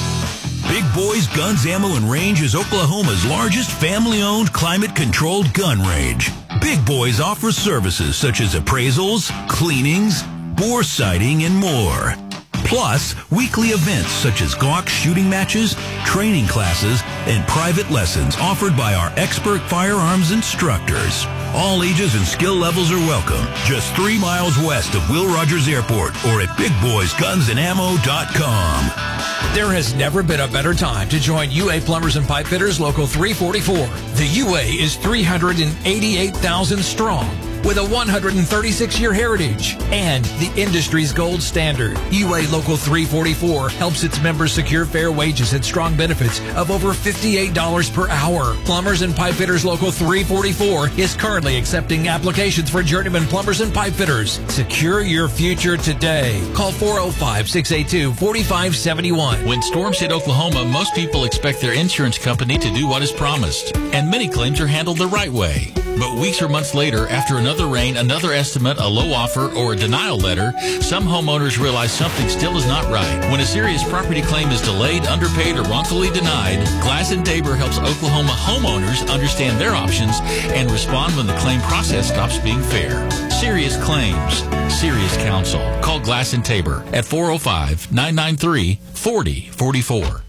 Speaker 5: Big Boys Guns, Ammo, and Range is Oklahoma's largest family-owned, climate-controlled gun range. Big Boys offers services such as appraisals, cleanings, bore sighting, and more. Plus, weekly events such as Glock shooting matches, training classes, and private lessons offered by our expert firearms instructors. All ages and skill levels are welcome. Just three miles west of Will Rogers Airport or at big boys guns and ammo dot com.
Speaker 23: There has never been a better time to join U A Plumbers and Pipe Fitters Local three forty-four. The U A is three hundred eighty-eight thousand strong with a one hundred thirty-six year heritage and the industry's gold standard. U A Local three forty-four helps its members secure fair wages and strong benefits of over fifty-eight dollars per hour. Plumbers and Pipe Fitters Local three forty-four is currently accepting applications for journeyman plumbers and pipe fitters. Secure your future today. Call four oh five, six eight two, four five seven one.
Speaker 24: When storms hit Oklahoma, most people expect their insurance company to do what is promised, and many claims are handled the right way. But weeks or months later, after another rain, another estimate, a low offer, or a denial letter, some homeowners realize something still is not right. When a serious property claim is delayed, underpaid, or wrongfully denied, Glass and Tabor helps Oklahoma homeowners understand their options and respond when the claim process stops being fair. Serious claims, serious counsel. Call Glass and Tabor at four oh five, nine nine three, four oh four four.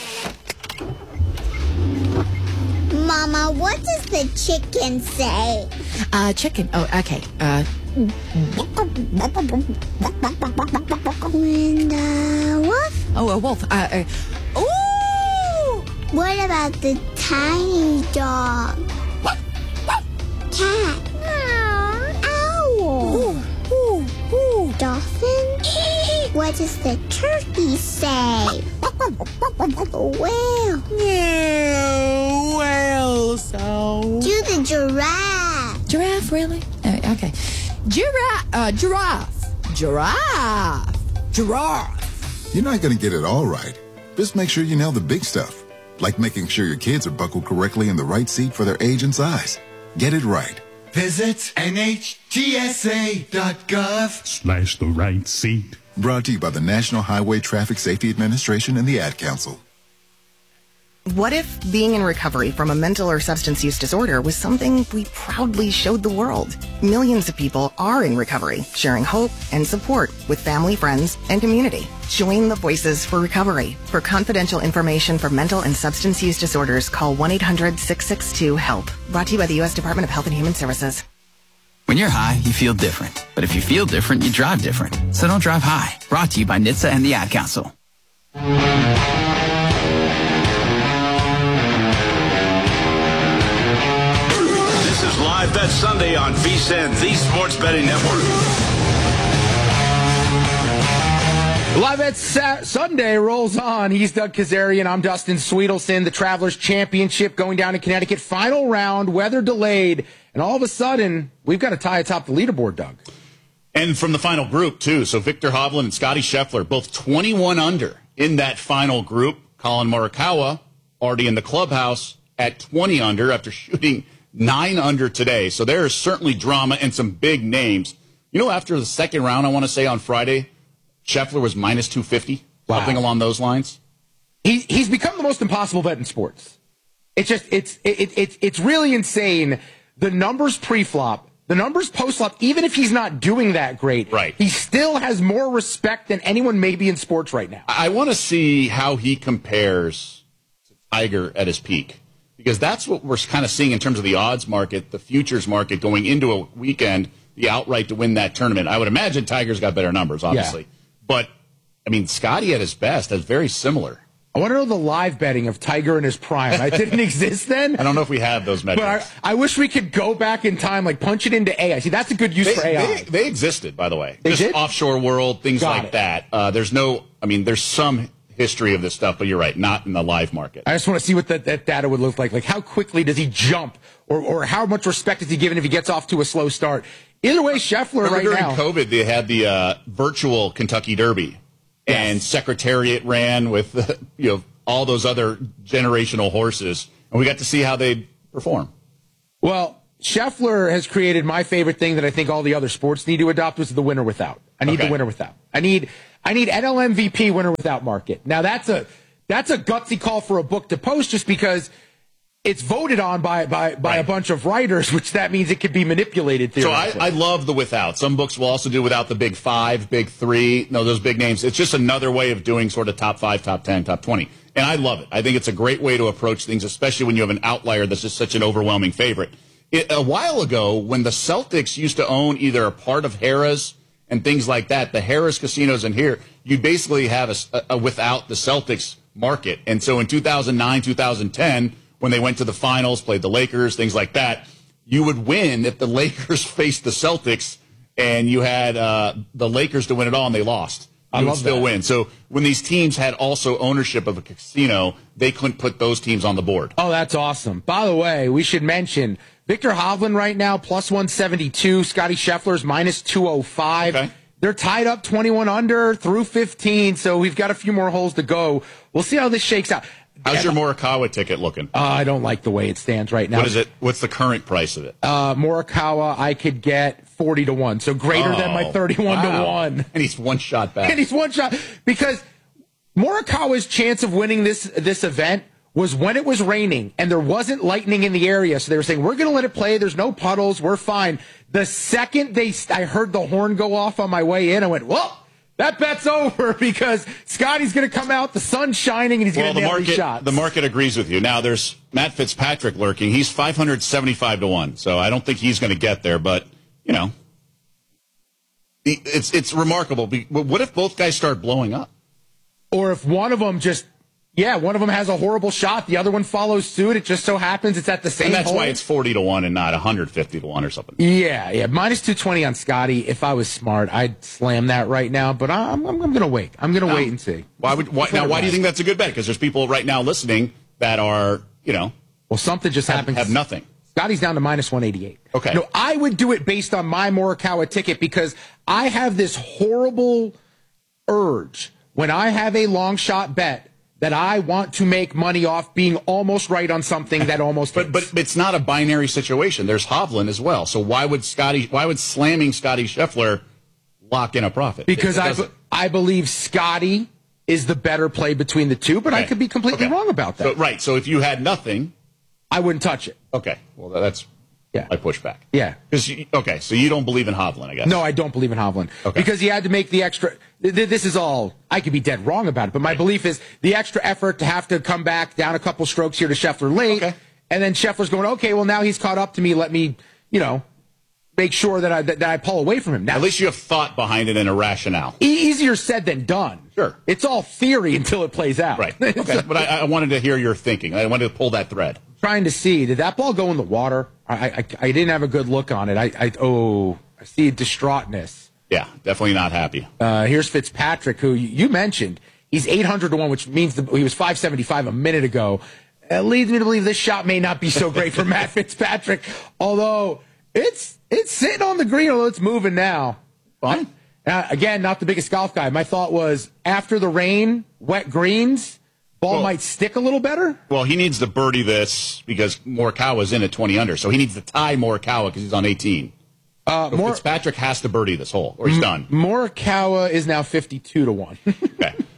Speaker 25: Mama, what does the chicken say?
Speaker 26: Uh, chicken. Oh, okay. Uh.
Speaker 25: And uh, wolf?
Speaker 26: Oh, a wolf. Uh, uh. Ooh!
Speaker 25: What about the tiny dog? Cat? Owl?
Speaker 26: Ooh, ooh, ooh.
Speaker 25: Dolphin? What does the turkey say? Whale?
Speaker 26: Yeah, whale. So.
Speaker 25: Do the giraffe?
Speaker 26: Giraffe, really? Uh, okay. Giraffe. Uh, giraffe. Giraffe. Giraffe.
Speaker 27: You're not going to get it all right. Just make sure you nail the big stuff, like making sure your kids are buckled correctly in the right seat for their age and size. Get it right.
Speaker 28: Visit N H T S A dot gov
Speaker 27: Slash the right seat. Brought to you by the National Highway Traffic Safety Administration and the Ad Council.
Speaker 29: What if being in recovery from a mental or substance use disorder was something we proudly showed the world? Millions of people are in recovery, sharing hope and support with family, friends, and community. Join the Voices for Recovery. For confidential information for mental and substance use disorders, call one eight hundred, six six two, HELP. Brought to you by the U S Department of Health and Human Services.
Speaker 12: When you're high, you feel different. But if you feel different, you drive different. So don't drive high. Brought to you by N H T S A and the Ad Council.
Speaker 9: This is Live Bet Sunday on V S I N, the Sports Betting Network.
Speaker 10: Live Bet Sa- Sunday rolls on. He's Doug Kazarian. I'm Dustin Sweetelson. The Travelers Championship going down in Connecticut. Final round, weather delayed. And all of a sudden, we've got a tie atop the leaderboard, Doug.
Speaker 11: And from the final group, too. So Victor Hovland and Scotty Scheffler, both twenty-one under in that final group. Colin Morikawa already in the clubhouse at twenty under after shooting nine under today. So there is certainly drama and some big names. You know, after the second round, I want to say on Friday, Scheffler was minus two fifty, wow. Something along those lines.
Speaker 10: He, he's become the most impossible bet in sports. It's just, it's, it, it, it's, it's really insane. The numbers pre-flop The numbers post up, even if he's not doing that great,
Speaker 11: right.
Speaker 10: he still has more respect than anyone maybe in sports right now.
Speaker 11: I want to see how he compares to Tiger at his peak, because that's what we're kind of seeing in terms of the odds market, the futures market going into a weekend, the outright to win that tournament. I would imagine Tiger's got better numbers, obviously.
Speaker 10: Yeah.
Speaker 11: But, I mean, Scotty at his best is very similar.
Speaker 10: I want to know the live betting of Tiger in his prime. It didn't exist then.
Speaker 11: I don't know if we have those metrics.
Speaker 10: But I, I wish we could go back in time, like punch it into A I. See, that's a good use
Speaker 11: they,
Speaker 10: for A I.
Speaker 11: They, they existed, by the way.
Speaker 10: They
Speaker 11: Just
Speaker 10: did?
Speaker 11: offshore world, things
Speaker 10: Got
Speaker 11: like
Speaker 10: it.
Speaker 11: that. Uh, there's no, I mean, there's some history of this stuff, but you're right, not in the live market.
Speaker 10: I just want to see what that, that data would look like. Like, how quickly does he jump? Or, or how much respect is he given if he gets off to a slow start? Either way, Scheffler
Speaker 11: Remember
Speaker 10: right
Speaker 11: during
Speaker 10: now.
Speaker 11: COVID, they had the uh, virtual Kentucky Derby,
Speaker 10: Yes.
Speaker 11: and Secretariat ran with uh, you know all those other generational horses, and we got to see how they perform.
Speaker 10: Well, Scheffler has created my favorite thing that I think all the other sports need to adopt, was the winner without. I need
Speaker 11: Okay.
Speaker 10: the winner without. I need I need N L M V P winner without market. Now that's a that's a gutsy call for a book to post, just because it's voted on by by, by
Speaker 11: Right.
Speaker 10: a bunch of writers, which that means it could be manipulated
Speaker 11: So I,
Speaker 10: theoretically.
Speaker 11: I love the without. Some books will also do without the big five, big three, no, those big names. It's just another way of doing sort of top five, top ten, top twenty. And I love it. I think it's a great way to approach things, especially when you have an outlier that's just such an overwhelming favorite. It, a while ago, when the Celtics used to own either a part of Harrah's and things like that, the Harrah's casinos in here, you basically have a, a without the Celtics market. And so in two thousand nine, two thousand ten, when they went to the finals, played the Lakers, things like that, you would win if the Lakers faced the Celtics and you had uh, the Lakers to win it all and they lost.
Speaker 10: I
Speaker 11: You would
Speaker 10: love
Speaker 11: still
Speaker 10: that.
Speaker 11: win. So when these teams had also ownership of a casino, they couldn't put those teams on the board.
Speaker 10: Oh, that's awesome. By the way, we should mention Victor Hovland right now, plus one seventy-two. Scotty Scheffler's minus two oh five.
Speaker 11: Okay.
Speaker 10: They're tied up twenty-one under through fifteen, so we've got a few more holes to go. We'll see how this shakes out.
Speaker 11: How's your Morikawa ticket looking?
Speaker 10: Uh, I don't like the way it stands right now.
Speaker 11: What is it? What's the current price of it?
Speaker 10: Uh, Morikawa, I could get forty to one, so greater than my
Speaker 11: Oh,
Speaker 10: thirty-one to
Speaker 11: wow.
Speaker 10: one.
Speaker 11: And he's one shot back.
Speaker 10: And he's one shot, because Morikawa's chance of winning this this event was when it was raining and there wasn't lightning in the area. So they were saying, we're going to let it play. There's no puddles. We're fine. The second they, I heard the horn go off on my way in, I went, well, that bet's over, because Scotty's going to come out, the sun's shining, and he's
Speaker 11: Well,
Speaker 10: going to
Speaker 11: the
Speaker 10: nail these
Speaker 11: market,
Speaker 10: shots.
Speaker 11: the market agrees with you. Now, there's Matt Fitzpatrick lurking. He's five hundred seventy-five to one, so I don't think he's going to get there, but, you know, it's it's remarkable. Be- What if both guys start blowing up?
Speaker 10: Or if one of them just, yeah, one of them has a horrible shot, the other one follows suit. It just so happens it's at the same
Speaker 11: And that's
Speaker 10: hole.
Speaker 11: why it's forty to one and not one hundred fifty to one or something.
Speaker 10: Yeah, yeah. Minus two twenty on Scotty. If I was smart, I'd slam that right now, but I'm, I'm, I'm going to wait. I'm going to
Speaker 11: No.
Speaker 10: wait and see.
Speaker 11: Why would why, now? Why do you think that's a good bet? Because there's people right now listening that are, you know,
Speaker 10: Well, something just
Speaker 11: have,
Speaker 10: happened.
Speaker 11: have nothing.
Speaker 10: Scotty's down to minus one eighty-eight.
Speaker 11: Okay.
Speaker 10: No, I would do it based on my Morikawa ticket, because I have this horrible urge when I have a long shot bet that I want to make money off being almost right on something that almost
Speaker 11: But
Speaker 10: hits.
Speaker 11: but it's not a binary situation. There's Hovland as well. So why would Scotty? Why would slamming Scotty Scheffler lock in a profit?
Speaker 10: Because
Speaker 11: It
Speaker 10: I,
Speaker 11: doesn't.
Speaker 10: be- I believe Scotty is the better play between the two, but I
Speaker 11: Okay.
Speaker 10: could be completely
Speaker 11: Okay.
Speaker 10: wrong about that.
Speaker 11: So, right. So if you had nothing,
Speaker 10: I wouldn't touch it.
Speaker 11: okay. Well, that's
Speaker 10: Yeah.
Speaker 11: I push back.
Speaker 10: Yeah.
Speaker 11: Because okay, so you don't believe in Hovland, I guess.
Speaker 10: No, I don't believe in Hovland.
Speaker 11: Okay.
Speaker 10: Because he had to make the extra. th- th- This is all. I could be dead wrong about it, but my belief is the extra effort to have to come back down a couple strokes here to Scheffler late.
Speaker 11: Okay.
Speaker 10: And then Scheffler's going, okay, well, now he's caught up to me. Let me, you know, make sure that I, that, that I pull away from him. Now,
Speaker 11: At least you have thought behind it and a rationale.
Speaker 10: e- easier said than done.
Speaker 11: Sure.
Speaker 10: It's all theory until it plays out.
Speaker 11: Right. Okay. But I, I wanted to hear your thinking. I wanted to pull that thread.
Speaker 10: Trying to see, did that ball go in the water? I, I, I didn't have a good look on it. I, I oh, I see distraughtness.
Speaker 11: Yeah, definitely not happy.
Speaker 10: Uh, here's Fitzpatrick, who you mentioned. He's eight hundred to one, which means the, he was five seventy-five a minute ago. It leads me to believe this shot may not be so great for Matt Fitzpatrick, although it's it's sitting on the green, although it's moving now.
Speaker 11: Fine.
Speaker 10: Uh, again, not the biggest golf guy. My thought was after the rain, wet greens, ball
Speaker 11: Well-
Speaker 10: might stick a little better.
Speaker 11: Well, he needs to birdie this because Morikawa's in at twenty under, so he needs to tie Morikawa because he's on eighteen.
Speaker 10: Uh,
Speaker 11: So
Speaker 10: Mor-
Speaker 11: Fitzpatrick has to birdie this hole, or he's done.
Speaker 10: Morikawa is now fifty-two to one.
Speaker 11: Okay.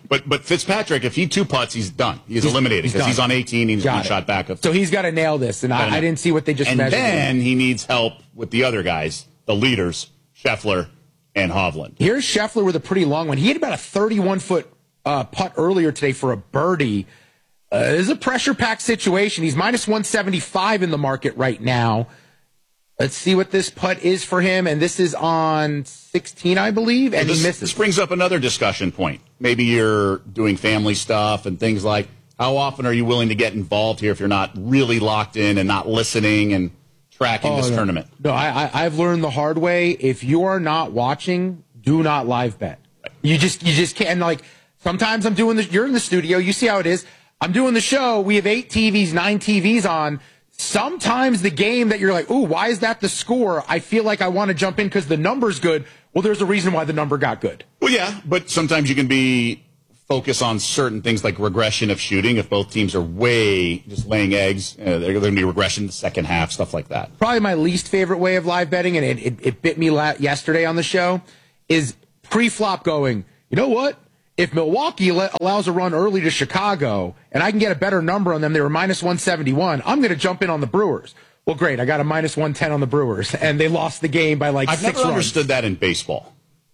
Speaker 11: But but Fitzpatrick, if he two putts, he's done. He's, he's eliminated because he's, he's on eighteen. He's
Speaker 10: got
Speaker 11: one
Speaker 10: it.
Speaker 11: shot back. Of,
Speaker 10: so he's got to nail this, and I, I didn't see what they just
Speaker 11: and
Speaker 10: measured.
Speaker 11: And then
Speaker 10: him.
Speaker 11: he needs help with the other guys, the leaders, Scheffler and Hovland.
Speaker 10: Here's Scheffler with a pretty long one. He had about a thirty-one foot uh, putt earlier today for a birdie. Uh, this is a pressure-packed situation. He's minus one seventy-five in the market right now. Let's see what this putt is for him, and this is on sixteen, I believe, and
Speaker 11: this,
Speaker 10: he misses.
Speaker 11: This brings up another discussion point. Maybe you're doing family stuff and things like, how often are you willing to get involved here if you're not really locked in and not listening and tracking
Speaker 10: oh,
Speaker 11: this
Speaker 10: no.
Speaker 11: tournament?
Speaker 10: No, I, I, I've learned the hard way. If you are not watching, do not live bet. Right. You just you just can't. Like, sometimes I'm doing this. You're in the studio. You see how it is. I'm doing the show. We have eight T Vs, nine T Vs on. Sometimes the game that you're like, ooh, why is that the score? I feel like I want to jump in because the number's good. Well, there's a reason why the number got good.
Speaker 11: Well, yeah, but sometimes you can be focus on certain things like regression of shooting. If both teams are way just laying eggs, uh, they're going to be regression in the second half, stuff like that.
Speaker 10: Probably my least favorite way of live betting, and it, it, it bit me la- yesterday on the show, is pre-flop going, you know what? If Milwaukee le- allows a run early to Chicago and I can get a better number on them, they were minus one seventy-one, I'm going to jump in on the Brewers. Well, great. I got a minus one ten on the Brewers, and they lost the game by like
Speaker 11: I've
Speaker 10: six
Speaker 11: never
Speaker 10: runs.
Speaker 11: understood that in baseball.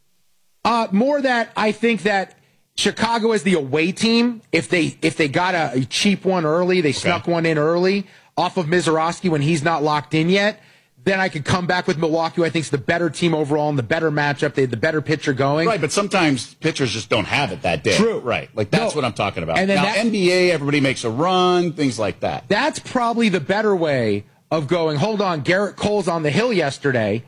Speaker 10: Uh, more that I think that Chicago is the away team. If they if they got a, a cheap one early, they snuck okay. one in early off of Mizorowski when he's not locked in yet, then I could come back with Milwaukee, who I think is the better team overall and the better matchup. They had the better pitcher going.
Speaker 11: Right, but sometimes pitchers just don't have it that day.
Speaker 10: True.
Speaker 11: Right. Like, that's no. what I'm talking about.
Speaker 10: And then
Speaker 11: now,
Speaker 10: that,
Speaker 11: N B A, everybody makes a run, things like that.
Speaker 10: That's probably the better way of going, hold on, Garrett Cole's on the hill yesterday,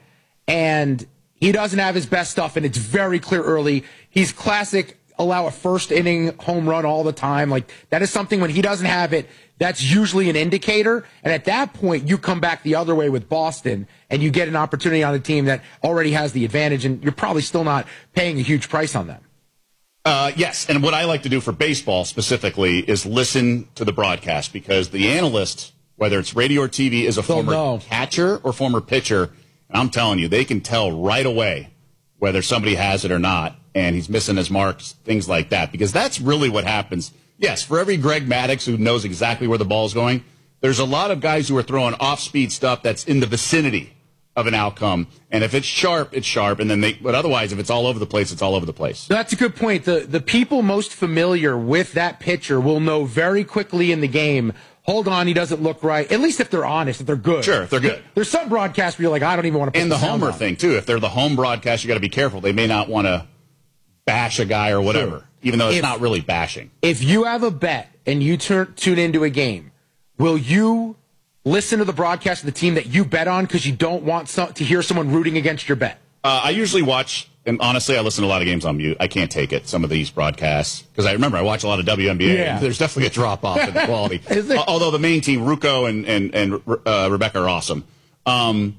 Speaker 10: and he doesn't have his best stuff, and it's very clear early. He's classic, allow a first-inning home run all the time. Like, that is something when he doesn't have it, that's usually an indicator. And at that point, you come back the other way with Boston, and you get an opportunity on a team that already has the advantage, and you're probably still not paying a huge price on them.
Speaker 11: Uh, yes, and what I like to do for baseball specifically is listen to the broadcast, because the analyst, whether it's radio or T V, is a former
Speaker 10: know.
Speaker 11: catcher or former pitcher. And I'm telling you, they can tell right away whether somebody has it or not, and he's missing his marks, things like that, because that's really what happens. Yes, for every Greg Maddux who knows exactly where the ball's going, there's a lot of guys who are throwing off-speed stuff that's in the vicinity of an outcome. And if it's sharp, it's sharp. And then they, but otherwise, if it's all over the place, it's all over the place.
Speaker 10: That's a good point. The the people most familiar with that pitcher will know very quickly in the game, hold on, he doesn't look right. At least if they're honest, if they're good.
Speaker 11: Sure, if they're good.
Speaker 10: There's some broadcasts where you're like, I don't even want to put
Speaker 11: And the homer
Speaker 10: on.
Speaker 11: thing, too. If they're the home broadcast, you got to be careful. They may not want to bash a guy or whatever, sure. even though it's
Speaker 10: if,
Speaker 11: not really bashing.
Speaker 10: If you have a bet and you turn, tune into a game, will you listen to the broadcast of the team that you bet on because you don't want some, to hear someone rooting against your bet?
Speaker 11: Uh, I usually watch, and honestly, I listen to a lot of games on mute. I can't take it, some of these broadcasts, because I remember I watch a lot of W N B A.
Speaker 10: Yeah.
Speaker 11: And there's definitely a drop-off in the quality. Although the main team, Ruocco and, and, and uh, Rebecca, are awesome. Um,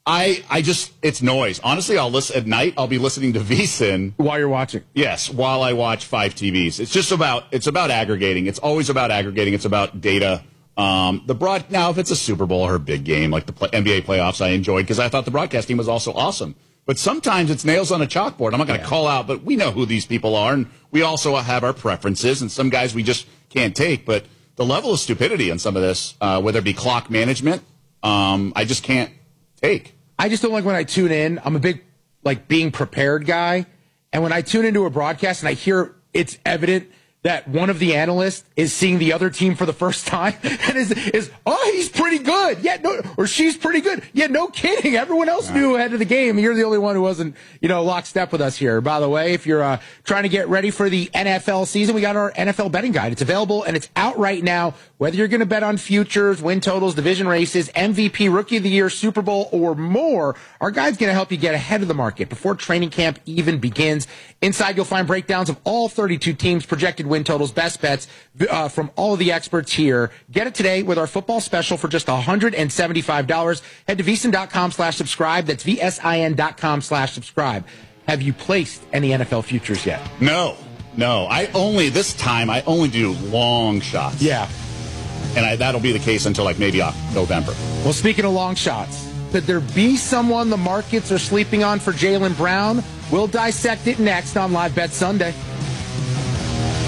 Speaker 11: I I just, it's noise. Honestly, I'll listen at night. I'll be listening to VSiN.
Speaker 10: While you're watching.
Speaker 11: Yes, while I watch five T Vs. It's just about, it's about aggregating. It's always about aggregating. It's about data. Um, the broad Now, if it's a Super Bowl or a big game, like the play, N B A playoffs, I enjoyed because I thought the broadcast team was also awesome. But sometimes it's nails on a chalkboard. I'm not going to yeah. call out, but we know who these people are, and we also have our preferences, and some guys we just can't take. But the level of stupidity on some of this, uh, whether it be clock management, um, I just can't take.
Speaker 10: I just don't like when I tune in. I'm a big, like, being prepared guy. And when I tune into a broadcast and I hear it's evident that one of the analysts is seeing the other team for the first time and is, is oh, he's pretty good. Yeah, no, or she's pretty good. Yeah, no kidding. Everyone else knew ahead of the game. You're the only one who wasn't, you know, lockstep with us here. By the way, if you're uh, trying to get ready for the N F L season, we got our N F L betting guide. It's available and it's out right now. Whether you're going to bet on futures, win totals, division races, M V P, Rookie of the Year, Super Bowl, or more, our guide's going to help you get ahead of the market before training camp even begins. Inside, you'll find breakdowns of all thirty-two teams, projected win totals, best bets uh, from all of the experts here. Get it today with our football special for just one hundred seventy-five dollars. Head to VSiN.com slash subscribe. That's V-S-I-N dot com slash subscribe. Have you placed any N F L futures yet?
Speaker 11: No, no. I only, this time, I only do long shots.
Speaker 10: Yeah.
Speaker 11: And I, that'll be the case until like maybe November.
Speaker 10: Well, speaking of long shots, could there be someone the markets are sleeping on for Jaylen Brown? We'll dissect it next on Live Bet Sunday.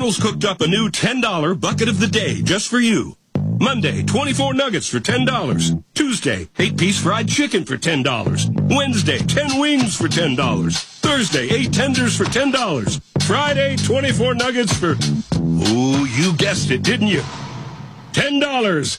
Speaker 3: Colonel's cooked up a new ten dollar bucket of the day just for you. Monday, twenty-four nuggets for ten dollars. Tuesday, eight-piece fried chicken for ten dollars. Wednesday, ten wings for ten dollars. Thursday, eight tenders for ten dollars. Friday, twenty-four nuggets for... Oh, you guessed it, didn't you? ten dollars.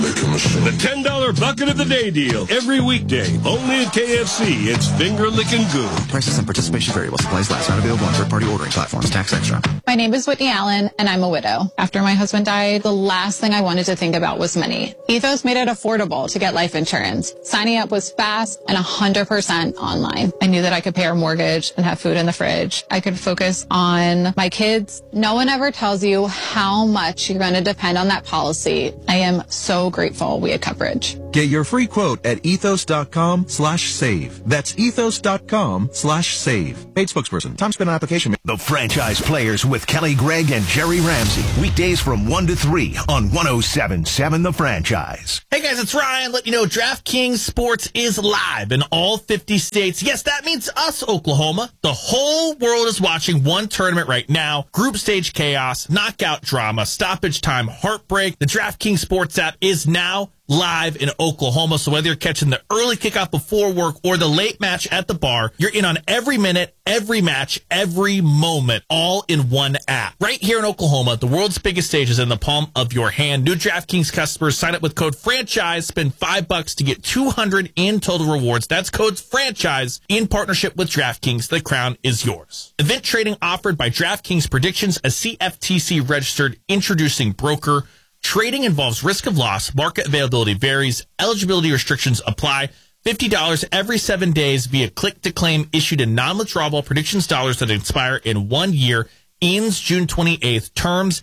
Speaker 3: The ten dollar bucket of the day deal. Every weekday. Only at K F C. It's finger-licking good.
Speaker 4: Prices and participation vary while supplies last. Not available on third-party ordering platforms. Tax extra.
Speaker 8: My name is Whitney Allen, and I'm a widow. After my husband died, the last thing I wanted to think about was money. Ethos made it affordable to get life insurance. Signing up was fast and one hundred percent online. I knew that I could pay our mortgage and have food in the fridge. I could focus on my kids. No one ever tells you how much you're going to depend on that policy. I am so grateful we had coverage.
Speaker 13: Get your free quote at ethos.com slash save. That's ethos.com slash save. Paid spokesperson. Time spent on application.
Speaker 7: The Franchise Players with Kelly Gregg and Jerry Ramsey. Weekdays from one to three on one oh seven point seven The Franchise.
Speaker 14: Hey guys, it's Ryan. Let you know DraftKings Sports is live in all fifty states. Yes, that means us, Oklahoma. The whole world is watching one tournament right now. Group stage chaos, knockout drama, stoppage time, heartbreak. The DraftKings Sports app is now live in Oklahoma. So whether you're catching the early kickoff before work or the late match at the bar, you're in on every minute, every match, every moment, all in one app. Right here in Oklahoma, the world's biggest stage is in the palm of your hand. New DraftKings customers sign up with code FRANCHISE, spend five bucks to get two hundred in total rewards. That's code FRANCHISE in partnership with DraftKings. The crown is yours. Event trading offered by DraftKings Predictions, a C F T C registered introducing broker. Trading involves risk of loss. Market availability varies. Eligibility restrictions apply. fifty dollars every seven days via click-to-claim issued in non-withdrawable predictions dollars that expire in one year. Ends June twenty-eighth. Terms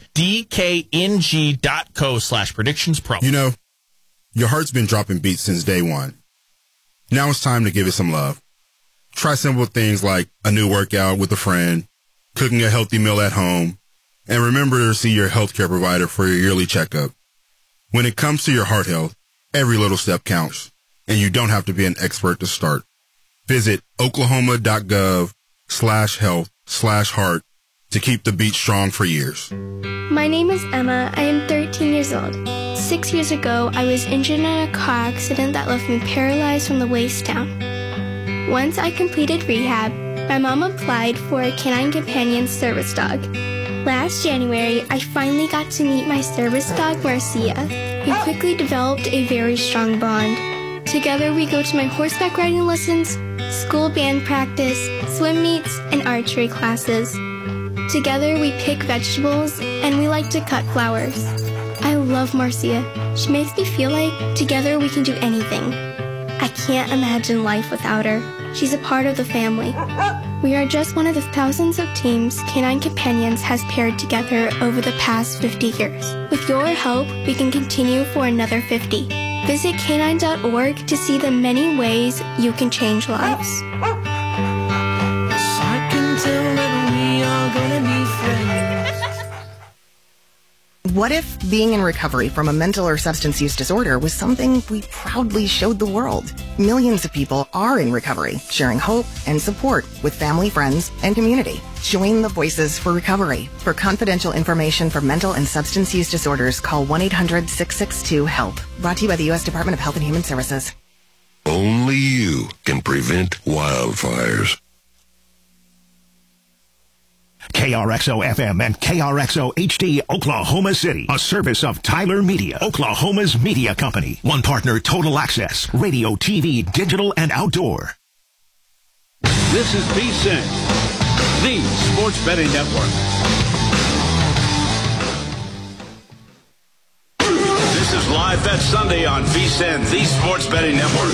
Speaker 14: dkng.co slash predictions pro.
Speaker 15: You know, your heart's been dropping beats since day one. Now it's time to give it some love. Try simple things like a new workout with a friend, cooking a healthy meal at home, and remember to see your healthcare provider for your yearly checkup. When it comes to your heart health, every little step counts, and you don't have to be an expert to start. Visit oklahoma.gov slash health slash heart to keep the beat strong for years.
Speaker 16: My name is Emma. I am thirteen years old. Six years ago, I was injured in a car accident that left me paralyzed from the waist down. Once I completed rehab, my mom applied for a Canine Companion service dog. Last January, I finally got to meet my service dog, Marcia. We quickly developed a very strong bond. Together, we go to my horseback riding lessons, school band practice, swim meets, and archery classes. Together, we pick vegetables, and we like to cut flowers. I love Marcia. She makes me feel like together we can do anything. I can't imagine life without her. She's a part of the family. We are just one of the thousands of teams Canine Companions has paired together over the past fifty years. With your help, we can continue for another fifty. Visit canine dot org to see the many ways you can change lives.
Speaker 17: I can tell that we are gonna be friends.
Speaker 29: What if being in recovery from a mental or substance use disorder was something we proudly showed the world? Millions of people are in recovery, sharing hope and support with family, friends, and community. Join the Voices for Recovery. For confidential information for mental and substance use disorders, call one eight hundred six six two HELP. Brought to you by the U S Department of Health and Human Services.
Speaker 2: Only you can prevent wildfires.
Speaker 7: K R X O F M and K R X O H D Oklahoma City, a service of Tyler Media, Oklahoma's media company. One partner, Total Access, radio, T V, digital, and outdoor.
Speaker 9: This is V S I N, the Sports Betting Network. This is Live Bet Sunday on V S I N, the Sports Betting Network.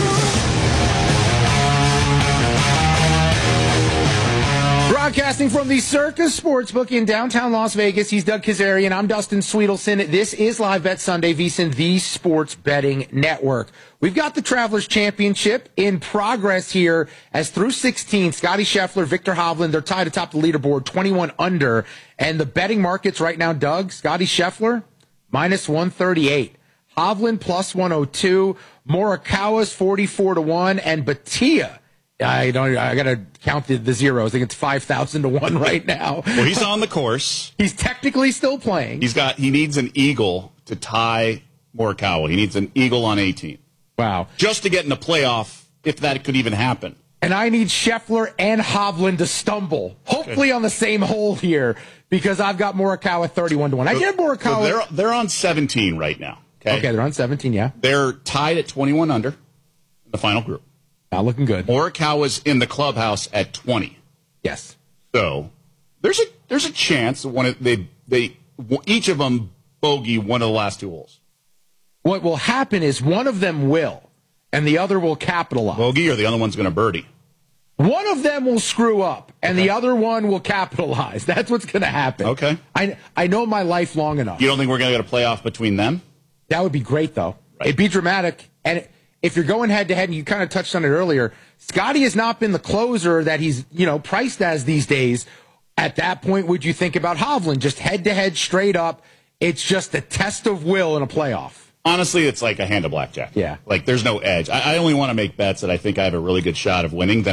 Speaker 10: Broadcasting from the Circus Sportsbook in downtown Las Vegas, he's Doug Kazarian. I'm Dustin Sweetelson. This is Live Bet Sunday, V S I N, the Sports Betting Network. We've got the Travelers Championship in progress here as through sixteen, Scotty Scheffler, Victor Hovland, they're tied atop the leaderboard, twenty-one under. And the betting markets right now, Doug, Scotty Scheffler, minus one thirty-eight. Hovland, plus one oh two. Morikawa's forty-four to one. And Batia I don't. I got to count the, the zeros. I think it's five thousand to one right now.
Speaker 11: Well, he's on the course.
Speaker 10: He's technically still playing.
Speaker 11: He's got. He needs an eagle to tie Morikawa. He needs an eagle on eighteen.
Speaker 10: Wow.
Speaker 11: Just to get in the playoff, if that could even happen.
Speaker 10: And I need Scheffler and Hovland to stumble, hopefully on the same hole here, because I've got Morikawa thirty-one to one. I get Morikawa.
Speaker 11: So they're, they're on seventeen right now. Okay?
Speaker 10: okay, they're on seventeen, yeah.
Speaker 11: They're tied at twenty-one under in the final group.
Speaker 10: Not looking good.
Speaker 11: Morikawa's in the clubhouse at twenty.
Speaker 10: Yes.
Speaker 11: So there's a there's a chance that one of, they they each of them bogey one of the last two holes.
Speaker 10: What will happen is one of them will, and the other will capitalize.
Speaker 11: Bogey, or the other one's going to birdie.
Speaker 10: One of them will screw up, and okay. the other one will capitalize. That's what's going to happen.
Speaker 11: Okay.
Speaker 10: I I know my life long enough.
Speaker 11: You don't think we're going to get a playoff between them?
Speaker 10: That would be great, though. Right. It'd be dramatic. And if you're going head-to-head, and you kind of touched on it earlier, Scotty has not been the closer that he's, you know, priced as these days. At that point, would you think about Hovland? Just head-to-head, straight up. It's just a test of will in a playoff.
Speaker 11: Honestly, it's like a hand of blackjack.
Speaker 10: Yeah.
Speaker 11: Like, there's no edge. I, I only want to make bets that I think I have a really good shot of winning. Then